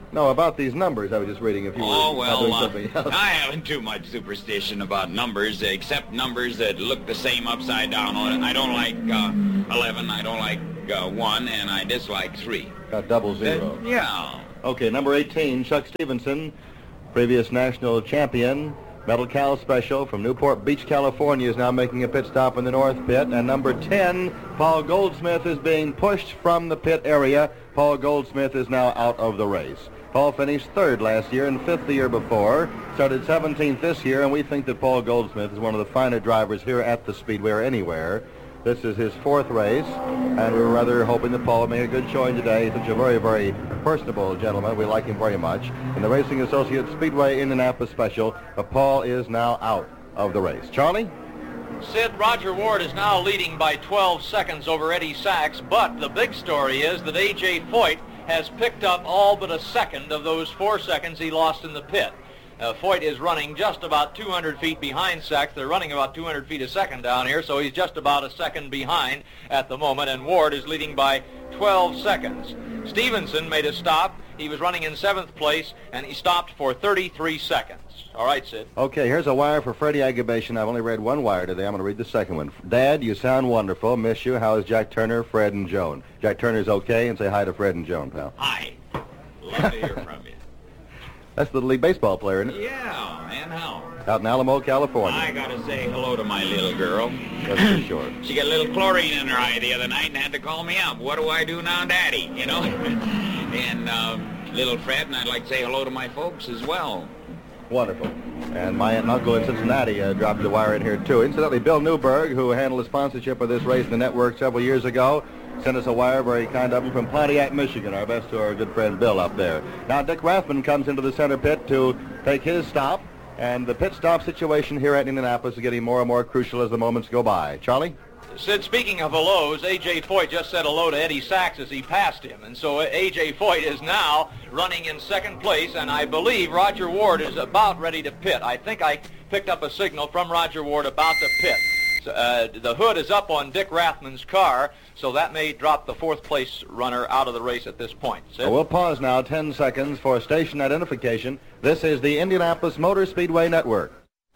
No, about these numbers I was just reading. If you Oh, were well, doing something else. I haven't too much superstition about numbers, except numbers that look the same upside down on it. I don't like 11, I don't like 1, and I dislike 3. Got double zero. Yeah. Okay, number 18, Chuck Stevenson, previous national champion, Metal Cal Special from Newport Beach, California, is now making a pit stop in the north pit. And number 10, Paul Goldsmith, is being pushed from the pit area. Paul Goldsmith is now out of the race. Paul finished 3rd last year and 5th the year before, started 17th this year, and we think that Paul Goldsmith is one of the finer drivers here at the Speedway or anywhere. This is his 4th race, and we're rather hoping that Paul made a good showing today. He's such a very, very personable gentleman. We like him very much. In the Racing Associates Speedway Indianapolis Special, but Paul is now out of the race. Charlie? Sid, Roger Ward is now leading by 12 seconds over Eddie Sachs, but the big story is that A.J. Foyt has picked up all but a second of those 4 seconds he lost in the pit. Foyt is running just about 200 feet behind Sachs. They're running about 200 feet a second down here, so he's just about a second behind at the moment, and Ward is leading by 12 seconds. Stevenson made a stop. He was running in 7th place, and he stopped for 33 seconds. All right, Sid. Okay, here's a wire for Freddie Agabation. I've only read one wire today. I'm going to read the second one. Dad, you sound wonderful. Miss you. How is Jack Turner, Fred, and Joan? Jack Turner's okay, and say hi to Fred and Joan, pal. Hi. Love to hear from you. That's the Little League Baseball player, isn't it? Yeah, man, how? Out in Alamo, California. I gotta say hello to my little girl. That's for sure. She got a little chlorine in her eye the other night and had to call me up. What do I do now, Daddy? You know? And little Fred, and I'd like to say hello to my folks as well. Wonderful. And my aunt and uncle in Cincinnati dropped the wire in here, too. Incidentally, Bill Newberg, who handled the sponsorship of this race in the network several years ago, sent us a wire, very kind of him, from Pontiac, Michigan. Our best to our good friend Bill up there. Now, Dick Rathman comes into the center pit to take his stop, and the pit stop situation here at Indianapolis is getting more and more crucial as the moments go by. Charlie? Sid, speaking of hellos, A.J. Foyt just said hello to Eddie Sachs as he passed him. And so A.J. Foyt is now running in 2nd place, and I believe Roger Ward is about ready to pit. I think I picked up a signal from Roger Ward about to pit. So, the hood is up on Dick Rathman's car, so that may drop the 4th place runner out of the race at this point. Well, we'll pause now 10 seconds for station identification. This is the Indianapolis Motor Speedway Network.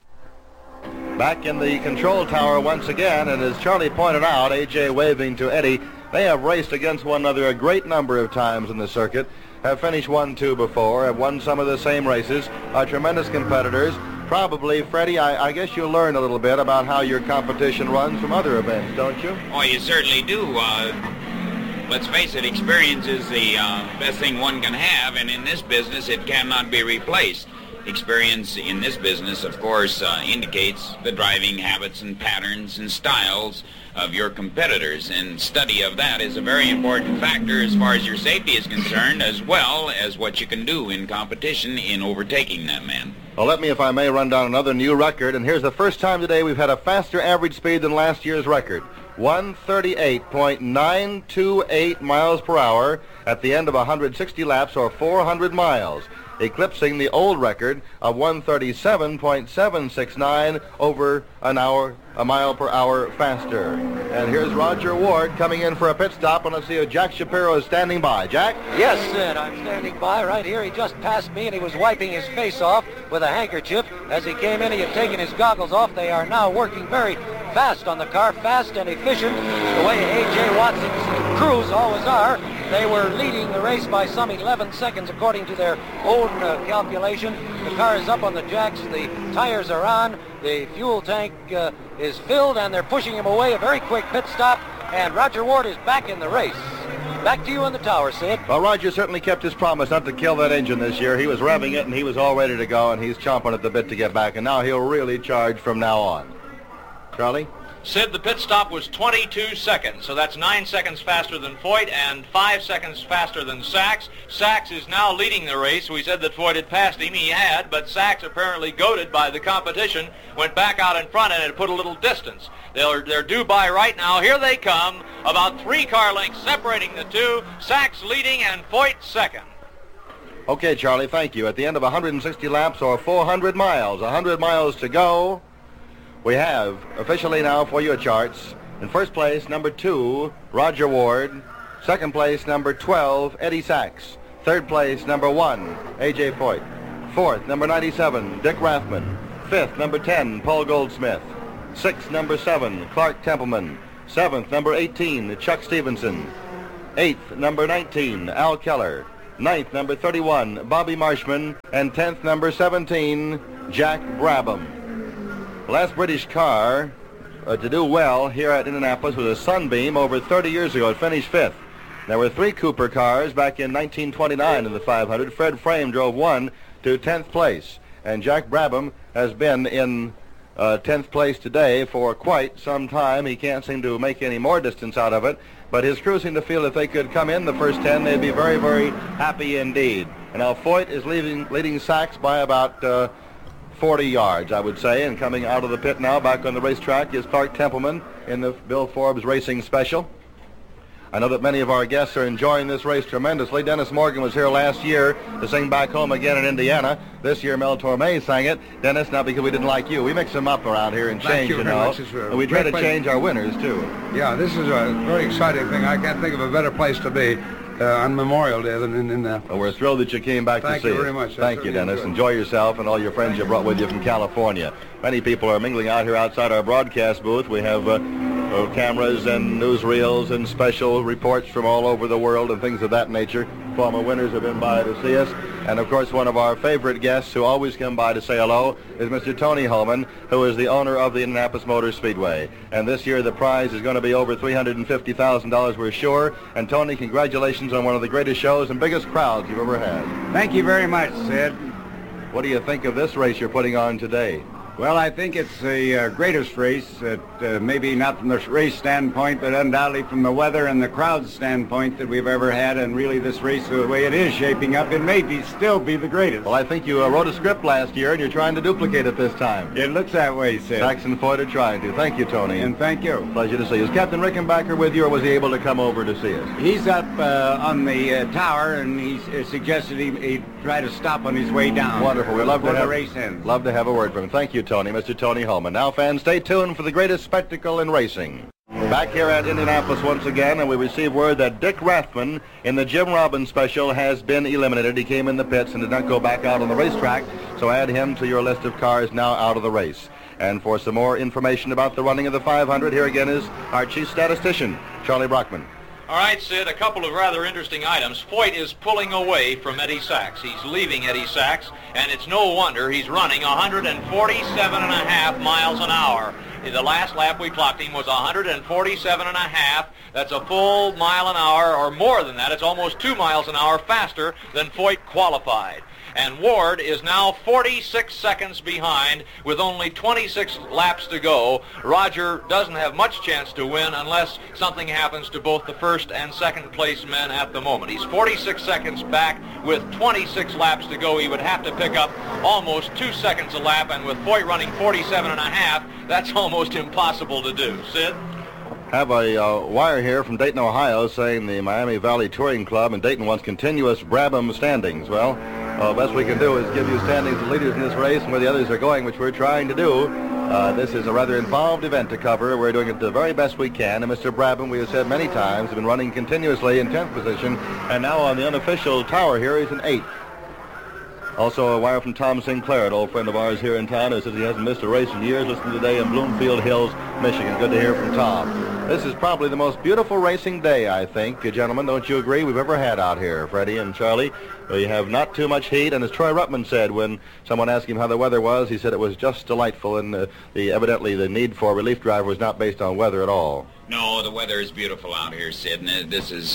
Back in the control tower once again, and as Charlie pointed out, A.J. waving to Eddie, they have raced against one another a great number of times in the circuit, have finished 1-2 before, have won some of the same races, are tremendous competitors. Probably, Freddie, I guess you learn a little bit about how your competition runs from other events, don't you? Oh, you certainly do. Let's face it, experience is the best thing one can have, and in this business, it cannot be replaced. Experience in this business, of course, indicates the driving habits and patterns and styles of your competitors, and study of that is a very important factor as far as your safety is concerned, as well as what you can do in competition in overtaking that man. Well, let me, if I may, run down another new record, and here's the first time today we've had a faster average speed than last year's record. 138.928 miles per hour at the end of 160 laps, or 400 miles. Eclipsing the old record of 137.769 over a mile per hour faster. And here's Roger Ward coming in for a pit stop, and let's see if Jack Shapiro is standing by. Jack? Yes, Sid, I'm standing by right here. He just passed me, and he was wiping his face off with a handkerchief. As he came in, he had taken his goggles off. They are now working very fast on the car, fast and efficient, the way A.J. Watson's crews always are. They were leading the race by some 11 seconds according to their own calculation. The car is up on the jacks, the tires are on, the fuel tank is filled, and they're pushing him away. A very quick pit stop, and Roger Ward is back in the race. Back to you in the tower, Sid. Well, Roger certainly kept his promise not to kill that engine this year. He was revving it, and he was all ready to go, and he's chomping at the bit to get back, and now he'll really charge from now on. Charlie? Sid, the pit stop was 22 seconds, so that's 9 seconds faster than Foyt and 5 seconds faster than Sachs. Sachs is now leading the race. We said that Foyt had passed him. He had, but Sachs, apparently goaded by the competition, went back out in front and had put a little distance. They're due by right now. Here they come, about 3 car lengths separating the two. Sachs leading and Foyt second. Okay, Charlie, thank you. At the end of 160 laps, or 400 miles, 100 miles to go, we have officially now for your charts. In first place, number 2, Roger Ward. Second place, number 12, Eddie Sachs. Third place, number 1, A.J. Foyt. Fourth, number 97, Dick Rathman. Fifth, number 10, Paul Goldsmith. Sixth, number 7, Clark Templeman. Seventh, number 18, Chuck Stevenson. Eighth, number 19, Al Keller. Ninth, number 31, Bobby Marshman. And 10th, number 17, Jack Brabham. The last British car to do well here at Indianapolis was a Sunbeam over 30 years ago. It finished 5th. There were 3 Cooper cars back in 1929 in the 500. Fred Frame drove one to 10th place. And Jack Brabham has been in 10th place today for quite some time. He can't seem to make any more distance out of it. But his crew seem to feel if they could come in the first 10, they'd be very, very happy indeed. And now Foyt is leading Sachs by about 40 yards, I would say. And coming out of the pit now, back on the racetrack, is Clark Templeman in the Bill Forbes Racing Special. I know that many of our guests are enjoying this race tremendously. Dennis Morgan was here last year to sing Back Home Again in Indiana. This year Mel Torme sang it. Dennis, not because we didn't like you. We mix them up around here and change, you know. And we try to change our winners, too. Yeah, this is a very exciting thing. I can't think of a better place to be on Memorial Day than in well, we're thrilled that you came back to see us. Thank you very much. Thank you, Dennis. Enjoy yourself and all your friends you brought with you from California. Many people are mingling out here outside our broadcast booth. We have cameras and newsreels and special reports from all over the world and things of that nature. Former winners have been by to see us. And, of course, one of our favorite guests who always come by to say hello is Mr. Tony Hulman, who is the owner of the Indianapolis Motor Speedway. And this year the prize is going to be over $350,000, we're sure. And, Tony, congratulations on one of the greatest shows and biggest crowds you've ever had. Thank you very much, Sid. What do you think of this race you're putting on today? Well, I think it's the greatest race, maybe not from the race standpoint, but undoubtedly from the weather and the crowd standpoint that we've ever had. And really this race, the way it is shaping up, it may still be the greatest. Well, I think you wrote a script last year, and you're trying to duplicate it this time. It looks that way, Sid. Sachs and Foyt are trying to. Thank you, Tony. And thank you. Pleasure to see you. Is Captain Rickenbacker with you, or was he able to come over to see us? He's up on the tower, and he suggested he'd try to stop on his way down. Wonderful. We'd love to have the race ends. Love to have a word from him. Thank you, Tony. Mr. Tony Hulman. Now, fans, stay tuned for the greatest spectacle in racing. Back here at Indianapolis once again, and we receive word that Dick Rathman in the Jim Robbins Special has been eliminated. He came in the pits and did not go back out on the racetrack, so add him to your list of cars now out of the race. And for some more information about the running of the 500, here again is our chief statistician, Charlie Brockman. All right, Sid, a couple of rather interesting items. Foyt is pulling away from Eddie Sachs. He's leaving Eddie Sachs, and it's no wonder he's running 147.5 miles an hour. The last lap we clocked him was 147.5. That's a full mile an hour, or more than that. It's almost 2 miles an hour faster than Foyt qualified. And Ward is now 46 seconds behind with only 26 laps to go. Roger doesn't have much chance to win unless something happens to both the first and second place men at the moment. He's 46 seconds back with 26 laps to go. He would have to pick up almost 2 seconds a lap, and with Foyt running 47.5, that's almost impossible to do. Sid? Have a wire here from Dayton, Ohio, saying the Miami Valley Touring Club and Dayton wants continuous Brabham standings. Well, best we can do is give you standings of leaders in this race and where the others are going, which we're trying to do. This is a rather involved event to cover. We're doing it the very best we can. And Mr. Brabham, we have said many times, has been running continuously in 10th position. And now on the unofficial tower here, he's in 8th. Also a wire from Tom Sinclair, an old friend of ours here in town, who says he hasn't missed a race in years. Listen today in Bloomfield Hills, Michigan. Good to hear from Tom. This is probably the most beautiful racing day, I think, gentlemen, don't you agree, we've ever had out here, Freddie and Charlie. We have not too much heat, and as Troy Ruttman said when someone asked him how the weather was, he said it was just delightful, and evidently the need for a relief driver was not based on weather at all. No, the weather is beautiful out here, Sid, and this is...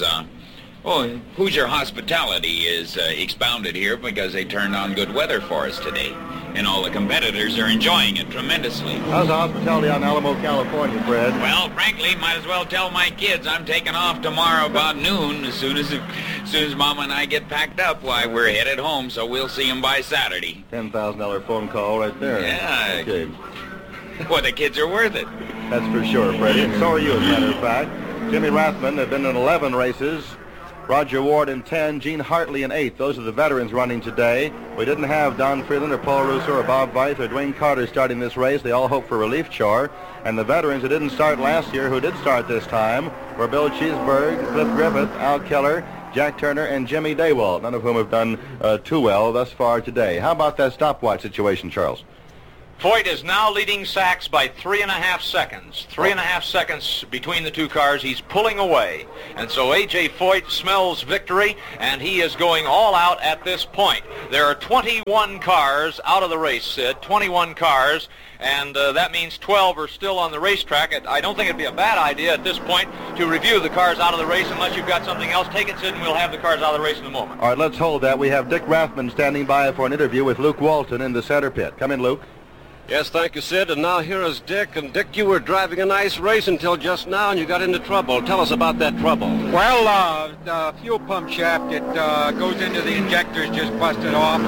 Hoosier hospitality is expounded here because they turned on good weather for us today. And all the competitors are enjoying it tremendously. How's the hospitality on Alamo, California, Fred? Well, frankly, might as well tell my kids I'm taking off tomorrow about noon. As soon as Mama and I get packed up, why, we're headed home, so we'll see them by Saturday. $10,000 phone call right there. Yeah. Okay. Well, the kids are worth it. That's for sure, Freddie. And so are you, as a matter of fact. Jimmy Rathman had been in 11 races. Roger Ward in 10, Gene Hartley in 8. Those are the veterans running today. We didn't have Don Freeland or Paul Russo or Bob Veith or Dwayne Carter starting this race. They all hope for relief chore. And the veterans who didn't start last year, who did start this time, were Bill Cheeseburg, Cliff Griffith, Al Keller, Jack Turner, and Jimmy Daywalt, none of whom have done too well thus far today. How about that stopwatch situation, Charles? Foyt is now leading Sachs by 3.5 seconds. 3.5 seconds between the two cars. He's pulling away. And so A.J. Foyt smells victory, and he is going all out at this point. There are 21 cars out of the race, Sid. 21 cars, and that means 12 are still on the racetrack. I don't think it'd be a bad idea at this point to review the cars out of the race unless you've got something else. Take it, Sid, and we'll have the cars out of the race in a moment. All right, let's hold that. We have Dick Rathman standing by for an interview with Luke Walton in the center pit. Come in, Luke. Yes, thank you, Sid. And now here is Dick. And Dick, you were driving a nice race until just now, and you got into trouble. Tell us about that trouble. Well, the fuel pump shaft that goes into the injectors just busted off,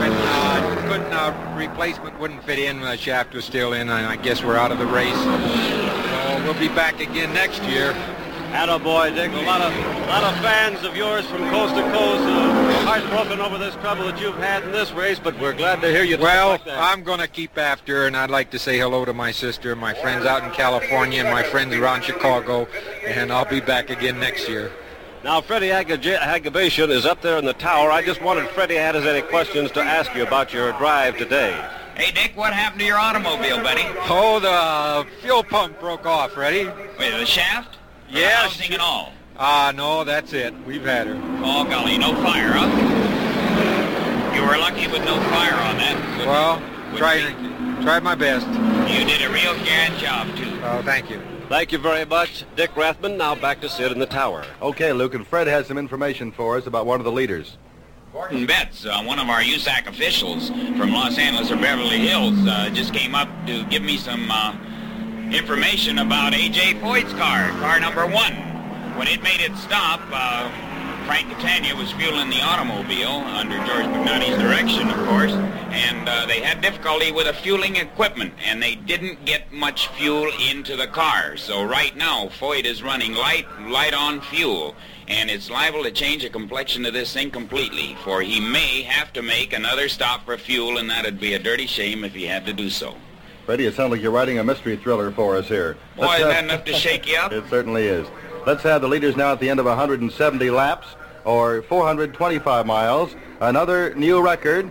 and replacement wouldn't fit in. The shaft was still in, and I guess we're out of the race. So we'll be back again next year. Attaboy, Dick. A lot of fans of yours from coast to coast are heartbroken over this trouble that you've had in this race, but we're glad to hear you talk like that. I'm going to keep after her, and I'd like to say hello to my sister, my friends out in California, and my friends around Chicago, and I'll be back again next year. Now, Freddie Agabation is up there in the tower. I just wanted Freddie had any questions to ask you about your drive today. Hey, Dick, what happened to your automobile, buddy? Oh, the fuel pump broke off, Freddie. Wait, the shaft? Yes. The housing and all? No, that's it. We've had her. Oh, golly, no fire, huh? You were lucky with no fire on that. Well, tried my best. You did a real grand job, too. Oh, thank you. Thank you very much, Dick Rathman. Now back to Sid in the tower. Okay, Luke, and Fred has some information for us about one of the leaders. Gordon Betts, one of our USAC officials from Los Angeles or Beverly Hills, just came up to give me some information about A.J. Foyt's car number 1. When it made its stop, Frank Catania was fueling the automobile under George McNulty's direction, of course, and they had difficulty with the fueling equipment, and they didn't get much fuel into the car. So right now, Foyt is running light on fuel, and it's liable to change the complexion of this thing completely, for he may have to make another stop for fuel, and that'd be a dirty shame if he had to do so. Freddie, it sounds like you're writing a mystery thriller for us here. Boy, isn't that enough to shake you up? It certainly is. Let's have the leaders now at the end of 170 laps, or 425 miles. Another new record,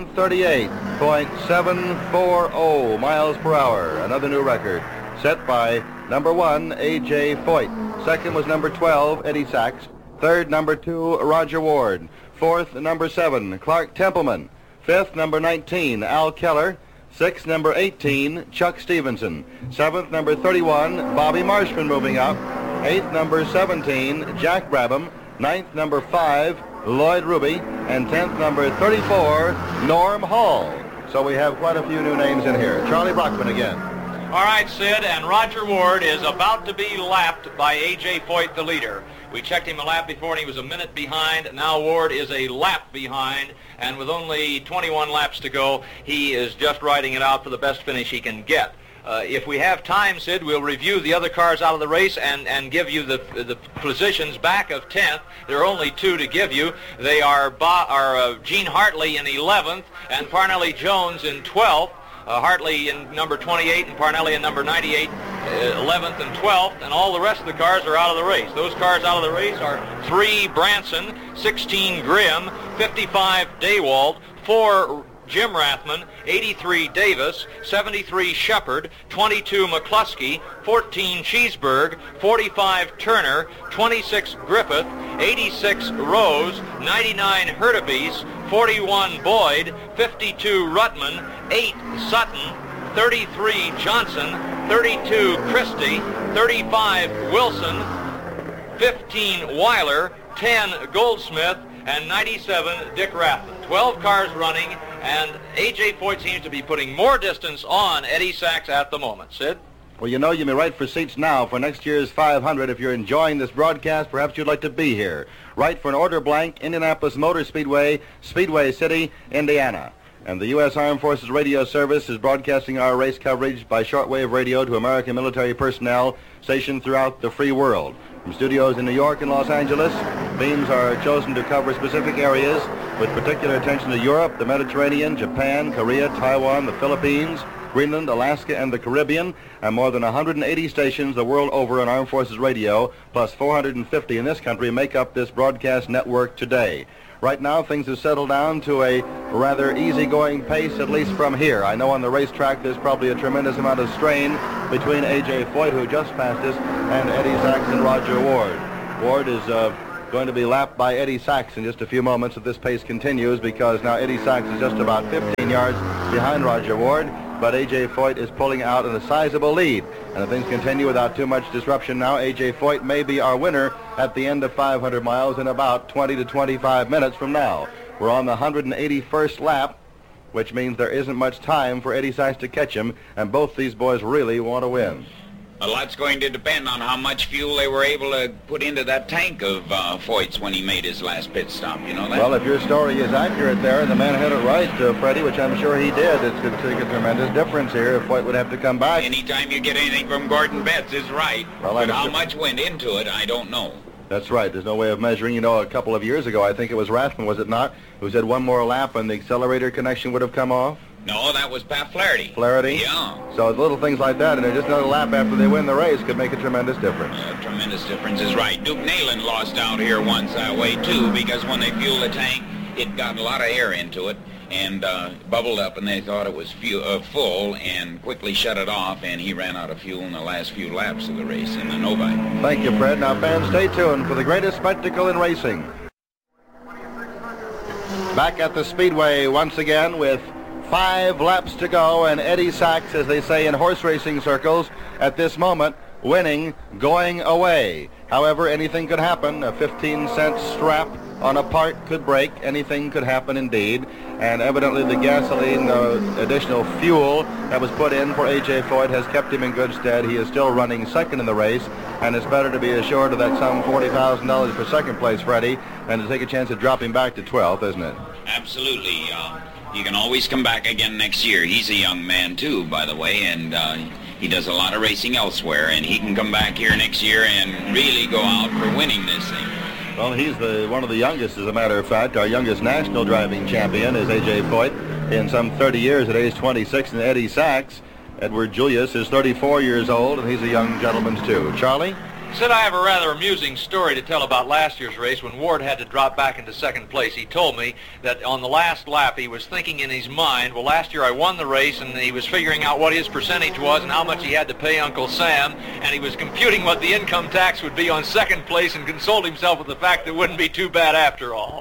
138.740 miles per hour. Another new record set by number 1, A.J. Foyt. Second was number 12, Eddie Sachs. Third, number 2, Roger Ward. Fourth, number 7, Clark Templeman. Fifth, number 19, Al Keller. Sixth, number 18, Chuck Stevenson. Seventh, number 31, Bobby Marshman moving up. Eighth, number 17, Jack Brabham. Ninth, number 5, Lloyd Ruby. And 10th, number 34, Norm Hall. So we have quite a few new names in here. Charlie Brockman again. All right, Sid, and Roger Ward is about to be lapped by A.J. Foyt, the leader. We checked him a lap before, and he was a minute behind. Now Ward is a lap behind, and with only 21 laps to go, he is just riding it out for the best finish he can get. If we have time, Sid, we'll review the other cars out of the race and give you the positions back of 10th. There are only 2 to give you. They are Gene Hartley in 11th and Parnelli Jones in 12th. Hartley in number 28 and Parnelli in number 98, 11th and 12th, and all the rest of the cars are out of the race. Those cars out of the race are 3 Branson, 16 Grimm, 55 Daywalt, 4 Jim Rathman, 83 Davis, 73 Shepard, 22 McCluskey, 14 Cheeseburg, 45 Turner, 26 Griffith, 86 Rose, 99 Hurtubise, 41 Boyd, 52 Ruttman, 8 Sutton, 33 Johnson, 32 Christie, 35 Wilson, 15 Weiler, 10 Goldsmith, and 97 Dick Rathman. 12 cars running, and A.J. Foyt seems to be putting more distance on Eddie Sachs at the moment. Sid? Well, you know, you may write for seats now for next year's 500. If you're enjoying this broadcast, perhaps you'd like to be here. Write for an order blank, Indianapolis Motor Speedway, Speedway City, Indiana. And the U.S. Armed Forces Radio Service is broadcasting our race coverage by shortwave radio to American military personnel stationed throughout the free world. From studios in New York and Los Angeles, beams are chosen to cover specific areas with particular attention to Europe, the Mediterranean, Japan, Korea, Taiwan, the Philippines, Greenland, Alaska, and the Caribbean, and more than 180 stations the world over on Armed Forces Radio, plus 450 in this country, make up this broadcast network today. Right now, things have settled down to a rather easygoing pace, at least from here. I know on the racetrack there's probably a tremendous amount of strain between A.J. Foyt, who just passed us, and Eddie Sachs and Roger Ward. Ward is going to be lapped by Eddie Sachs in just a few moments if this pace continues, because now Eddie Sachs is just about 15 yards behind Roger Ward, but A.J. Foyt is pulling out in a sizable lead. And if things continue without too much disruption now, A.J. Foyt may be our winner at the end of 500 miles in about 20 to 25 minutes from now. We're on the 181st lap, which means there isn't much time for Eddie Sachs to catch him, and both these boys really want to win. A lot's going to depend on how much fuel they were able to put into that tank of Foyt's when he made his last pit stop. You know that? Well, if your story is accurate there, and the man had it right, Freddie, which I'm sure he did, it's going to take a tremendous difference here if Foyt would have to come back. Anytime you get anything from Gordon Betts is right. Well, but how much went into it, I don't know. That's right. There's no way of measuring. You know, a couple of years ago, I think it was Rathman, was it not, who said one more lap and the accelerator connection would have come off? No, that was Pat Flaherty. Flaherty? Yeah. So little things like that, and just another lap after they win the race could make a tremendous difference. Tremendous difference is right. Duke Neyland lost out here once that way, too, because when they fueled the tank, it got a lot of air into it and bubbled up, and they thought it was full and quickly shut it off, and he ran out of fuel in the last few laps of the race in the Novi. Thank you, Fred. Now, fans, stay tuned for the greatest spectacle in racing. Back at the Speedway once again with 5 laps to go, and Eddie Sachs, as they say in horse racing circles, at this moment, winning, going away. However, anything could happen. A 15-cent strap on a part could break. Anything could happen indeed. And evidently the gasoline, additional fuel that was put in for A.J. Foyt has kept him in good stead. He is still running second in the race, and it's better to be assured of that some $40,000 for second place, Freddie, than to take a chance of dropping back to 12th, isn't it? Absolutely. He can always come back again next year. He's a young man, too, by the way, and he does a lot of racing elsewhere, and he can come back here next year and really go out for winning this thing. Well, he's one of the youngest, as a matter of fact. Our youngest national driving champion is A.J. Foyt in some 30 years at age 26, and Eddie Sachs, Edward Julius, is 34 years old, and he's a young gentleman, too. Charlie? Sid, I have a rather amusing story to tell about last year's race when Ward had to drop back into second place. He told me that on the last lap he was thinking in his mind, well, last year I won the race, and he was figuring out what his percentage was and how much he had to pay Uncle Sam, and he was computing what the income tax would be on second place and consoled himself with the fact that it wouldn't be too bad after all.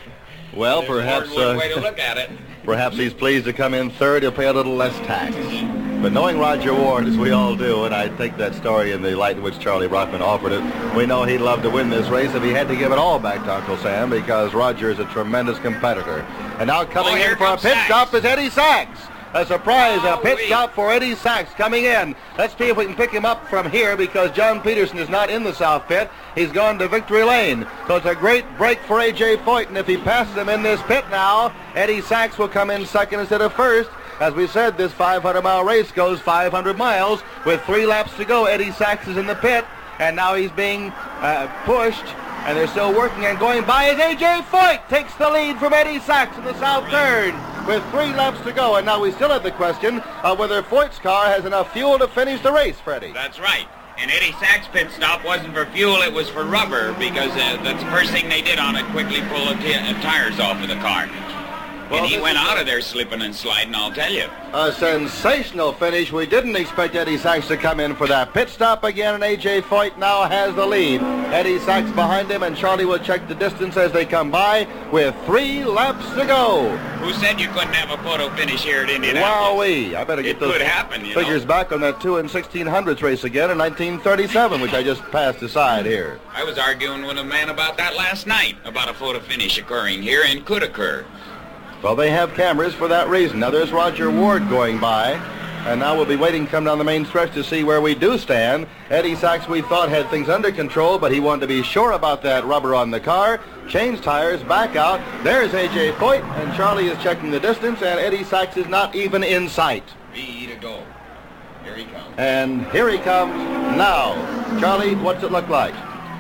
Well, perhaps one way to look at it. Perhaps he's pleased to come in third. He'll pay a little less tax. But knowing Roger Ward, as we all do, and I take that story in the light in which Charlie Brockman offered it, we know he'd love to win this race if he had to give it all back to Uncle Sam, because Roger is a tremendous competitor. And now coming in for a pit stop is Eddie Sachs. A surprise, a pit stop for Eddie Sachs coming in. Let's see if we can pick him up from here, because John Peterson is not in the south pit. He's gone to Victory Lane. So it's a great break for A.J. Foyt, and if he passes him in this pit now, Eddie Sachs will come in second instead of first. As we said, this 500-mile race goes 500 miles. With 3 laps to go, Eddie Sachs is in the pit, and now he's being pushed, and they're still working and going by as A.J. Foyt takes the lead from Eddie Sachs in the south third with 3 laps to go. And now we still have the question of whether Foyt's car has enough fuel to finish the race, Freddie. That's right. And Eddie Sachs' pit stop wasn't for fuel, it was for rubber, because that's the first thing they did on it, quickly pull the tires off of the car. Well, and he went out of there slipping and sliding, I'll tell you. A sensational finish. We didn't expect Eddie Sachs to come in for that pit stop again, and A.J. Foyt now has the lead. Eddie Sachs behind him, and Charlie will check the distance as they come by with 3 laps to go. Who said you couldn't have a photo finish here at Indianapolis? Wowee. I better get those happen, figures back on that 2 1600s race again in 1937, which I just passed aside here. I was arguing with a man about that last night, about a photo finish occurring here, and could occur. Well, they have cameras for that reason. Now, there's Roger Ward going by, and now we'll be waiting to come down the main stretch to see where we do stand. Eddie Sachs, we thought, had things under control, but he wanted to be sure about that rubber on the car. Changed tires, back out. There's A.J. Foyt, and Charlie is checking the distance, and Eddie Sachs is not even in sight. Ready to go. Here he comes. And here he comes now. Charlie, what's it look like?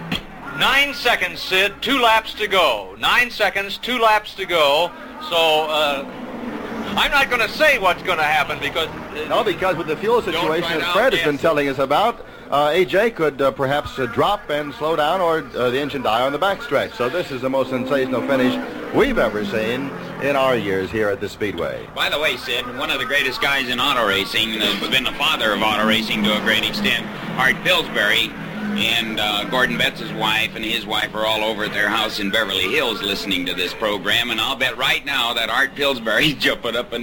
9 seconds, Sid. 2 laps to go. 9 seconds, 2 laps to go. So I'm not going to say what's going to happen because... No, because with the fuel situation that Fred has been telling us about, A.J. could perhaps drop and slow down, or the engine die on the backstretch. So this is the most sensational finish we've ever seen in our years here at the Speedway. By the way, Sid, one of the greatest guys in auto racing, has been the father of auto racing to a great extent, Art Pillsbury, and Gordon Betts' wife and his wife are all over at their house in Beverly Hills listening to this program, and I'll bet right now that Art Pillsbury's jumping up and